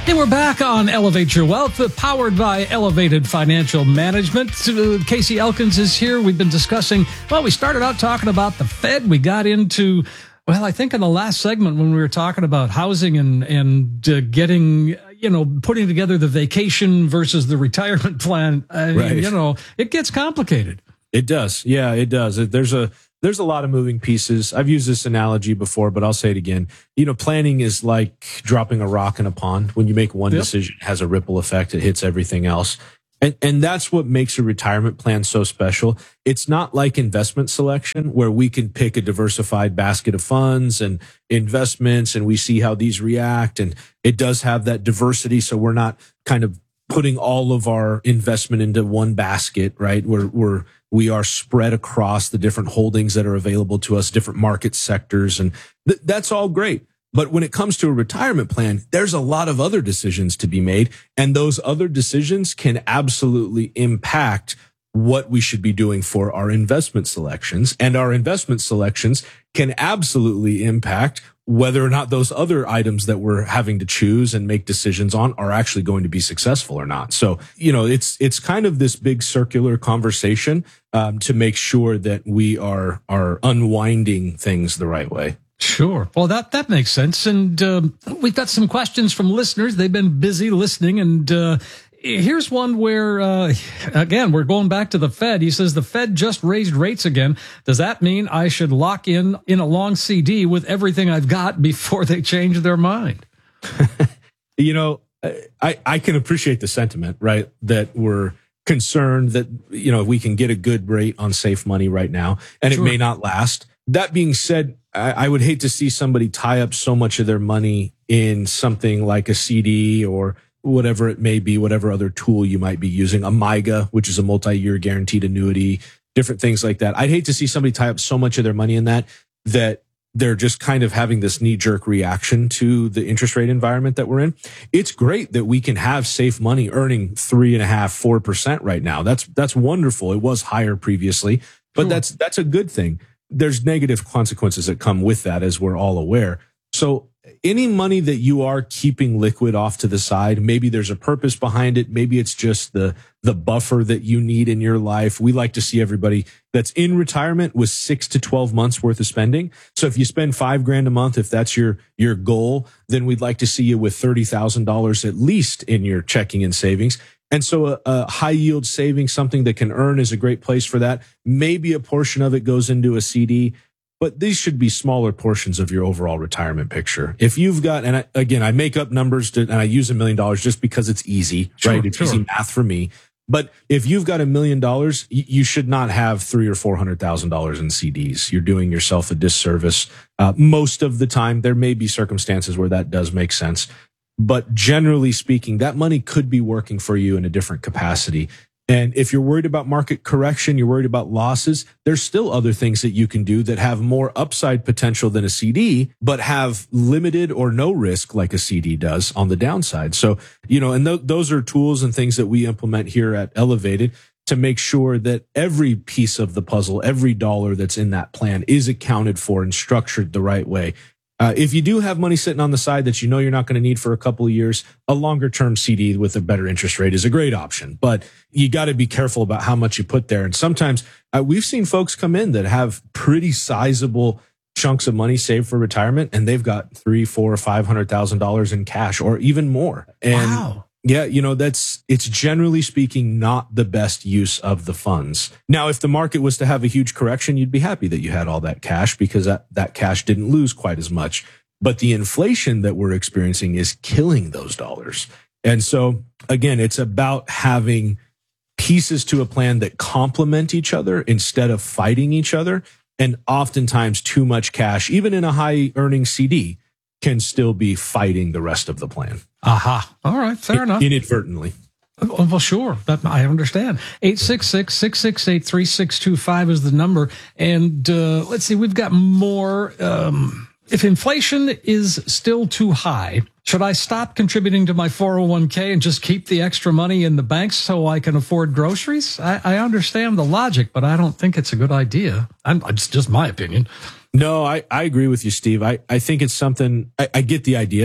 Speaker 2: Hey, we're back on Elevate Your Wealth, powered by Elevated Financial Management. Uh, Casey Elkins is here. We've been discussing, well, we started out talking about the Fed. We got into, well, I think in the last segment when we were talking about housing and, and uh, getting, you know, putting together the vacation versus the retirement plan, uh,
Speaker 1: Right.
Speaker 2: you know, it gets complicated.
Speaker 1: It does. Yeah, it does. There's a there's a lot of moving pieces. I've used this analogy before, but I'll say it again. You know, planning is like dropping a rock in a pond. When you make one
Speaker 2: Yep.
Speaker 1: decision, it has a ripple effect. It hits everything else. And and that's what makes a retirement plan so special. It's not like investment selection where we can pick a diversified basket of funds and investments and we see how these react. And it does have that diversity. So we're not kind of putting all of our investment into one basket, right? We're, we're, we are spread across the different holdings that are available to us, different market sectors. And th- that's all great. But when it comes to a retirement plan, there's a lot of other decisions to be made. And those other decisions can absolutely impact what we should be doing for our investment selections. And our investment selections can absolutely impact whether or not those other items that we're having to choose and make decisions on are actually going to be successful or not. So, you know, it's, it's kind of this big circular conversation, um, to make sure that we are, are unwinding things the right way.
Speaker 2: Sure. Well, that, that makes sense. And um, we've got some questions from listeners. They've been busy listening. And uh, here's one where, uh, again, we're going back to the Fed. He says, the Fed just raised rates again. Does that mean I should lock in in a long C D with everything I've got before they change their mind?
Speaker 1: You know, I, I can appreciate the sentiment, right? That we're concerned that, you know, we can get a good rate on safe money right now, and
Speaker 2: Sure.
Speaker 1: it may not last. That being said, I, I would hate to see somebody tie up so much of their money in something like a C D or whatever it may be, whatever other tool you might be using, a M I G A, which is a multi-year guaranteed annuity, different things like that. I'd hate to see somebody tie up so much of their money in that, that they're just kind of having this knee-jerk reaction to the interest rate environment that we're in. It's great that we can have safe money earning three and a half, four percent right now. That's, that's wonderful. It was higher previously, but
Speaker 2: Sure.
Speaker 1: that's, that's a good thing. There's negative consequences that come with that, as we're all aware. So any money that you are keeping liquid off to the side, maybe there's a purpose behind it. Maybe it's just the, the buffer that you need in your life. We like to see everybody that's in retirement with six to twelve months worth of spending. So if you spend five grand a month, if that's your, your goal, then we'd like to see you with thirty thousand dollars at least in your checking and savings. And so a, a high yield savings, something that can earn, is a great place for that. Maybe a portion of it goes into a C D. But these should be smaller portions of your overall retirement picture. If you've got, and I, again, I make up numbers to, and I use a million dollars just because it's easy,
Speaker 2: Sure,
Speaker 1: right? It's
Speaker 2: sure.
Speaker 1: easy math for me. But if you've got a million dollars, you should not have three or four hundred thousand dollars in C Ds. You're doing yourself a disservice. Uh, most of the time, there may be circumstances where that does make sense. But generally speaking, that money could be working for you in a different capacity. And if you're worried about market correction, you're worried about losses, there's still other things that you can do that have more upside potential than a C D, but have limited or no risk like a C D does on the downside. So, you know, and th- those are tools and things that we implement here at Elevated to make sure that every piece of the puzzle, every dollar that's in that plan is accounted for and structured the right way. Uh, if you do have money sitting on the side that you know you're not going to need for a couple of years, a longer term C D with a better interest rate is a great option. But you got to be careful about how much you put there. And sometimes uh, we've seen folks come in that have pretty sizable chunks of money saved for retirement, and they've got three, four, or five hundred thousand dollars in cash, or even more. And
Speaker 2: Wow.
Speaker 1: yeah, you know, that's, it's generally speaking not the best use of the funds. Now, if the market was to have a huge correction, you'd be happy that you had all that cash because that, that cash didn't lose quite as much. But the inflation that we're experiencing is killing those dollars. And so again, it's about having pieces to a plan that complement each other instead of fighting each other. And oftentimes too much cash, even in a high earning C D, can still be fighting the rest of the plan.
Speaker 2: Aha. All right. Fair enough.
Speaker 1: Inadvertently.
Speaker 2: Oh, well, sure. That, I understand. eight six six, six six eight, three six two five is the number. And uh, let's see, we've got more. Um, if inflation is still too high, should I stop contributing to my four oh one k and just keep the extra money in the banks so I can afford groceries? I, I understand the logic, but I don't think it's a good idea. I'm, it's just my opinion.
Speaker 1: No, I, I agree with you, Steve. I, I think it's something, I, I get the idea.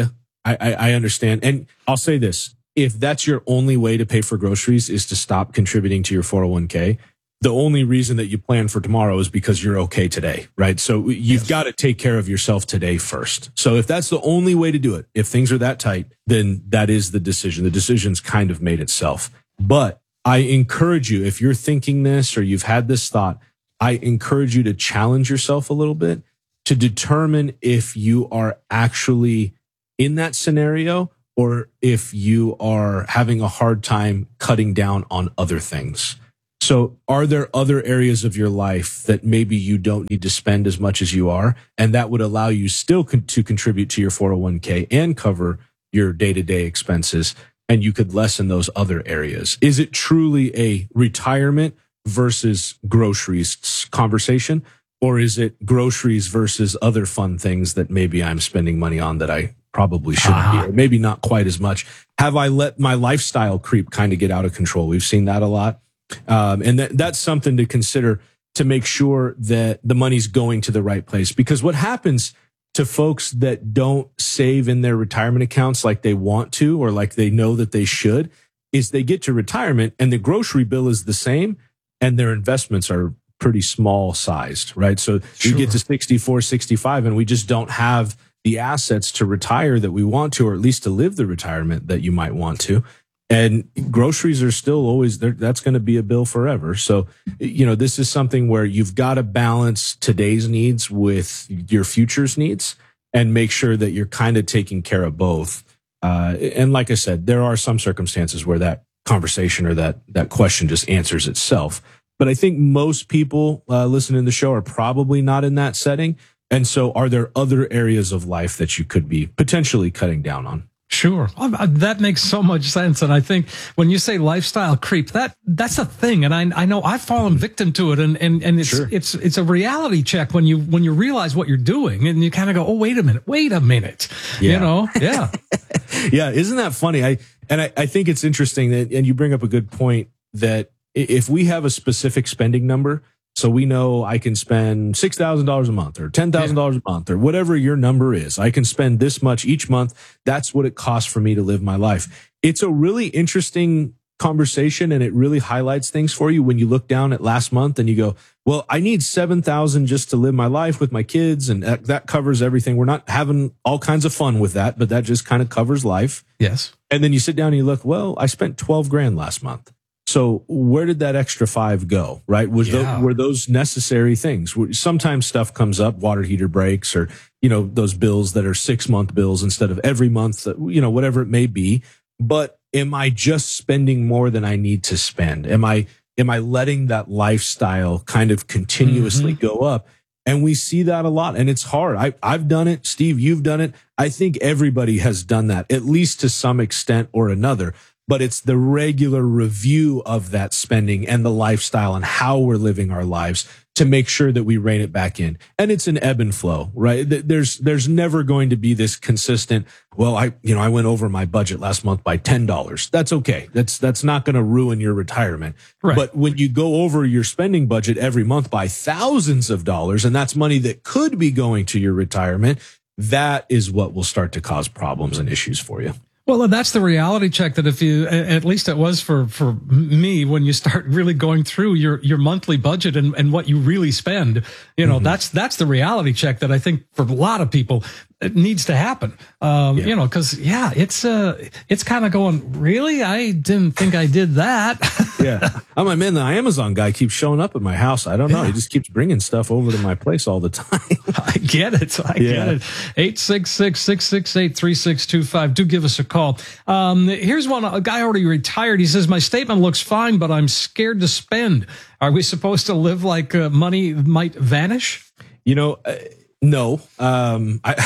Speaker 1: I, I, I understand. And I'll say this. If that's your only way to pay for groceries is to stop contributing to your four oh one k, the only reason that you plan for tomorrow is because you're okay today, right? So you've yes. got to take care of yourself today first. So if that's the only way to do it, if things are that tight, then that is the decision. The decision's kind of made itself. But I encourage you, if you're thinking this or you've had this thought, I encourage you to challenge yourself a little bit to determine if you are actually in that scenario or if you are having a hard time cutting down on other things. So are there other areas of your life that maybe you don't need to spend as much as you are, and that would allow you still con- to contribute to your four oh one k and cover your day-to-day expenses, and you could lessen those other areas? Is it truly a retirement versus groceries conversation, or is it groceries versus other fun things that maybe I'm spending money on that I probably shouldn't uh-huh. be, or maybe not quite as much? Have I let my lifestyle creep kind of get out of control? We've seen that a lot. Um, and that, that's something to consider to make sure that the money's going to the right place. Because what happens to folks that don't save in their retirement accounts like they want to, or like they know that they should, is they get to retirement and the grocery bill is the same and their investments are pretty small sized, right? So sure. you get to sixty-four, sixty-five and we just don't have the assets to retire that we want to, or at least to live the retirement that you might want to. And groceries are still always there. That's going to be a bill forever. So, you know, this is something where you've got to balance today's needs with your future's needs and make sure that you're kind of taking care of both. Uh, and like I said, there are some circumstances where that conversation or that, that question just answers itself. But I think most people uh, listening to the show are probably not in that setting. And so are there other areas of life that you could be potentially cutting down on?
Speaker 2: Sure. That makes so much sense. And I think when you say lifestyle creep, that that's a thing. And I I know I've fallen victim to it. And, and, and it's, sure. it's, it's a reality check when you, when you realize what you're doing and you kind of go, oh, wait a minute, wait a minute. Yeah. You know? Yeah.
Speaker 1: Yeah. Isn't that funny? I, and I, I think it's interesting that, and you bring up a good point that if we have a specific spending number, so we know I can spend six thousand dollars a month or ten thousand dollars a month or whatever your number is. I can spend this much each month. That's what it costs for me to live my life. It's a really interesting conversation and it really highlights things for you when you look down at last month and you go, well, I need seven thousand dollars just to live my life with my kids. And that, that covers everything. We're not having all kinds of fun with that, but that just kind of covers life.
Speaker 2: Yes.
Speaker 1: And then you sit down and you look, well, I spent twelve grand last month. So where did that extra five go, right? Was yeah. those, were those necessary things? Sometimes stuff comes up, water heater breaks or, you know, those bills that are six month bills instead of every month, you know, whatever it may be. But am I just spending more than I need to spend? Am I, am I letting that lifestyle kind of continuously mm-hmm. go up? And we see that a lot and it's hard. I, I've done it. Steve, you've done it. I think everybody has done that at least to some extent or another. But it's the regular review of that spending and the lifestyle and how we're living our lives to make sure that we rein it back in. And it's an ebb and flow, right? There's, there's never going to be this consistent, well, I, you know, I went over my budget last month by ten dollars. That's okay. That's, that's not going to ruin your retirement. Right. But when you go over your spending budget every month by thousands of dollars, and that's money that could be going to your retirement, that is what will start to cause problems and issues for you.
Speaker 2: Well, that's the reality check that if you, at least it was for, for me, when you start really going through your, your monthly budget and, and what you really spend, you know, mm-hmm. that's, that's the reality check that I think for a lot of people, it needs to happen. Um, yeah. you know, cause yeah, it's, uh, it's kind of going, really? I didn't think I did that.
Speaker 1: Yeah. I'm like, man, the Amazon guy keeps showing up at my house. I don't know. Yeah. He just keeps bringing stuff over to my place all the time.
Speaker 2: I get it. I yeah. get it. eight six six, six six eight, three six two five. Do give us a call. Um, here's one. A guy already retired. He says, my statement looks fine, but I'm scared to spend. Are we supposed to live like uh, money might vanish?
Speaker 1: You know, uh, no. Um, I,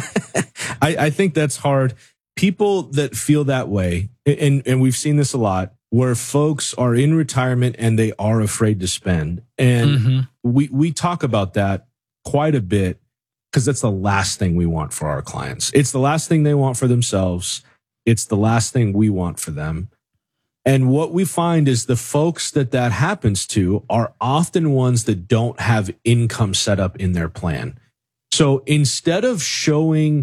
Speaker 1: I, I think that's hard. People that feel that way, and, and we've seen this a lot, where folks are in retirement and they are afraid to spend. And mm-hmm. we, we talk about that quite a bit because that's the last thing we want for our clients. It's the last thing they want for themselves. It's the last thing we want for them. And what we find is the folks that that happens to are often ones that don't have income set up in their plan. So instead of showing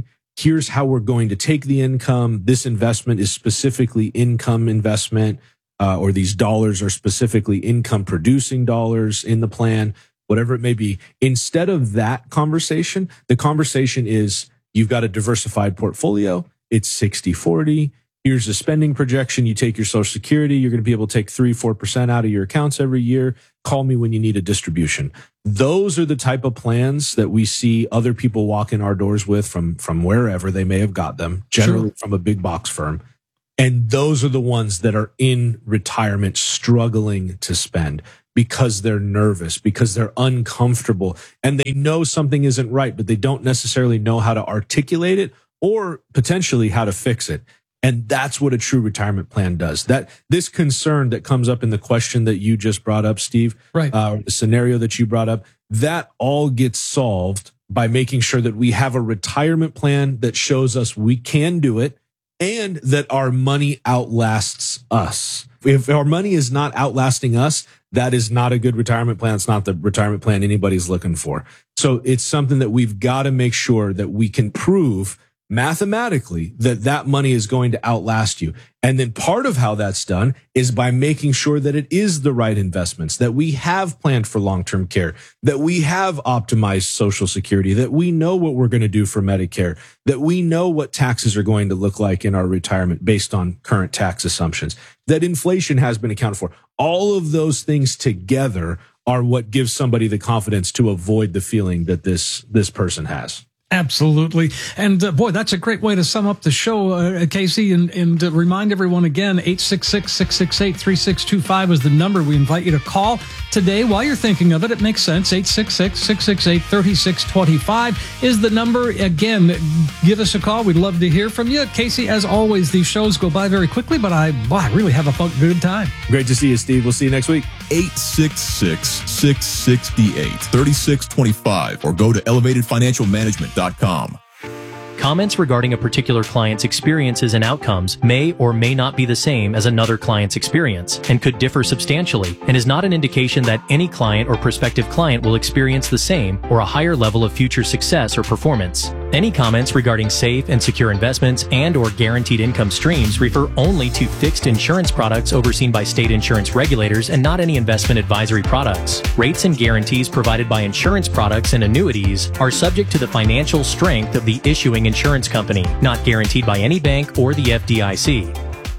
Speaker 1: here's how we're going to take the income. This investment is specifically income investment, uh, or these dollars are specifically income producing dollars in the plan, whatever it may be. Instead of that conversation, the conversation is you've got a diversified portfolio. It's sixty forty. Here's the spending projection. You take your Social Security. You're going to be able to take three, four percent out of your accounts every year. Call me when you need a distribution. Those are the type of plans that we see other people walk in our doors with from, from wherever they may have got them, generally sure. from a big box firm. And those are the ones that are in retirement struggling to spend because they're nervous, because they're uncomfortable, and they know something isn't right, but they don't necessarily know how to articulate it or potentially how to fix it. And that's what a true retirement plan does. That this concern that comes up in the question that you just brought up, Steve,
Speaker 2: right,
Speaker 1: uh, the scenario that you brought up, that all gets solved by making sure that we have a retirement plan that shows us we can do it and that our money outlasts us. If our money is not outlasting us, that is not a good retirement plan. It's not the retirement plan anybody's looking for. So it's something that we've got to make sure that we can prove mathematically that that money is going to outlast you. And then part of how that's done is by making sure that it is the right investments, that we have planned for long-term care, that we have optimized Social Security, that we know what we're going to do for Medicare, that we know what taxes are going to look like in our retirement based on current tax assumptions, that inflation has been accounted for. All of those things together are what gives somebody the confidence to avoid the feeling that this, this person has.
Speaker 2: Absolutely. And uh, boy, that's a great way to sum up the show, uh, Casey, and, and uh, remind everyone again, eight six six, six six eight, three six two five is the number we invite you to call today. While you're thinking of it, it makes sense. eight six six, six six eight, three six two five is the number. Again, give us a call. We'd love to hear from you. Casey, as always, these shows go by very quickly, but I, boy, I really have a good time.
Speaker 1: Great to see you, Steve. We'll see you next week.
Speaker 4: eight six six, six six eight, three six two five or go to elevated financial management dot com.
Speaker 9: Comments regarding a particular client's experiences and outcomes may or may not be the same as another client's experience and could differ substantially, and is not an indication that any client or prospective client will experience the same or a higher level of future success or performance. Any comments regarding safe and secure investments and or guaranteed income streams refer only to fixed insurance products overseen by state insurance regulators and not any investment advisory products. Rates and guarantees provided by insurance products and annuities are subject to the financial strength of the issuing insurance company, not guaranteed by any bank or the F D I C.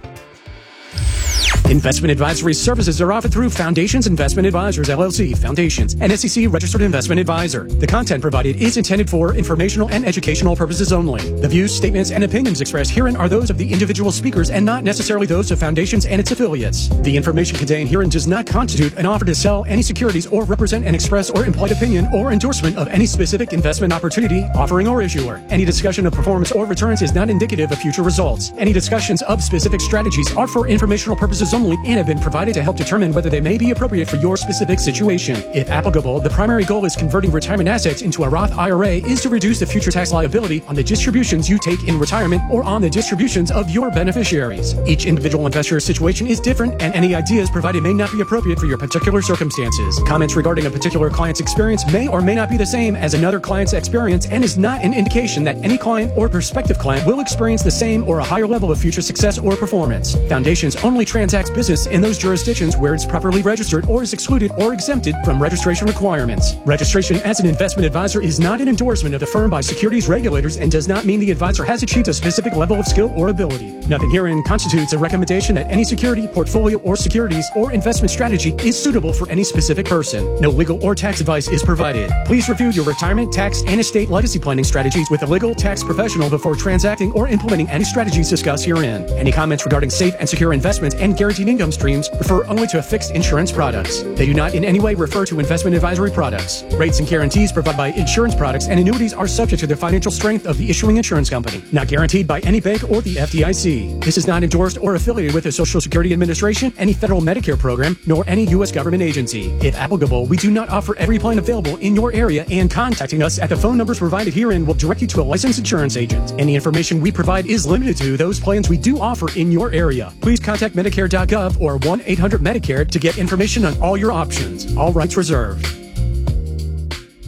Speaker 10: Investment advisory services are offered through Foundations Investment Advisors, L L C, Foundations, an S E C registered investment advisor. The content provided is intended for informational and educational purposes only. The views, statements, and opinions expressed herein are those of the individual speakers and not necessarily those of Foundations and its affiliates. The information contained herein does not constitute an offer to sell any securities or represent an express or implied opinion or endorsement of any specific investment opportunity, offering, or issuer. Any discussion of performance or returns is not indicative of future results. Any discussions of specific strategies are for informational purposes only and have been provided to help determine whether they may be appropriate for your specific situation. If applicable, the primary goal is converting retirement assets into a Roth I R A is to reduce the future tax liability on the distributions you take in retirement or on the distributions of your beneficiaries. Each individual investor's situation is different, and any ideas provided may not be appropriate for your particular circumstances. Comments regarding a particular client's experience may or may not be the same as another client's experience and is not an indication that any client or prospective client will experience the same or a higher level of future success or performance. Foundations only transacts business in those jurisdictions where it's properly registered or is excluded or exempted from registration requirements. Registration as an investment advisor is not an endorsement of the firm by securities regulators and does not mean the advisor has achieved a specific level of skill or ability. Nothing herein constitutes a recommendation that any security, portfolio, or securities or investment strategy is suitable for any specific person. No legal or tax advice is provided. Please review your retirement, tax, and estate legacy planning strategies with a legal tax professional before transacting or implementing any strategies discussed herein. Any comments regarding safe and secure investments and guaranteed income streams refer only to fixed insurance products. They do not in any way refer to investment advisory products. Rates and guarantees provided by insurance products and annuities are subject to the financial strength of the issuing insurance company, not guaranteed by any bank or the F D I C. This is not endorsed or affiliated with the Social Security Administration, any federal Medicare program, nor any U S government agency. If applicable, we do not offer every plan available in your area, and contacting us at the phone numbers provided herein will direct you to a licensed insurance agent. Any information we provide is limited to those plans we do offer in your area. Please contact Medicare dot gov or one eight hundred Medicare to get information on all your options. All rights reserved.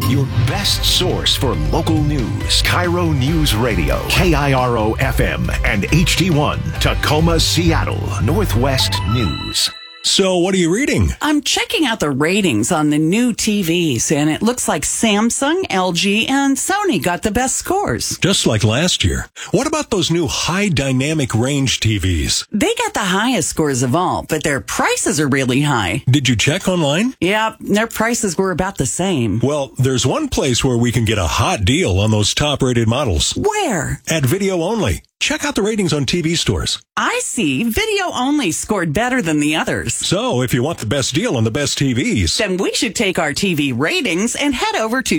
Speaker 5: Your best source for local news. Cairo News Radio. K I R O F M and H D one. Tacoma, Seattle. Northwest News.
Speaker 11: So what are you reading?
Speaker 12: I'm checking out the ratings on the new T Vs, and it looks like Samsung, L G, and Sony got the best scores.
Speaker 11: Just like last year. What about those new high dynamic range T Vs?
Speaker 12: They got the highest scores of all, but their prices are really high.
Speaker 11: Did you check online?
Speaker 12: Yeah, their prices were about the same.
Speaker 11: Well, there's one place where we can get a hot deal on those top-rated models.
Speaker 12: Where?
Speaker 11: At Video Only. Check out the ratings on T V stores.
Speaker 12: I see. Video Only scored better than the others.
Speaker 11: So, if you want the best deal on the best T Vs,
Speaker 12: then we should take our T V ratings and head over to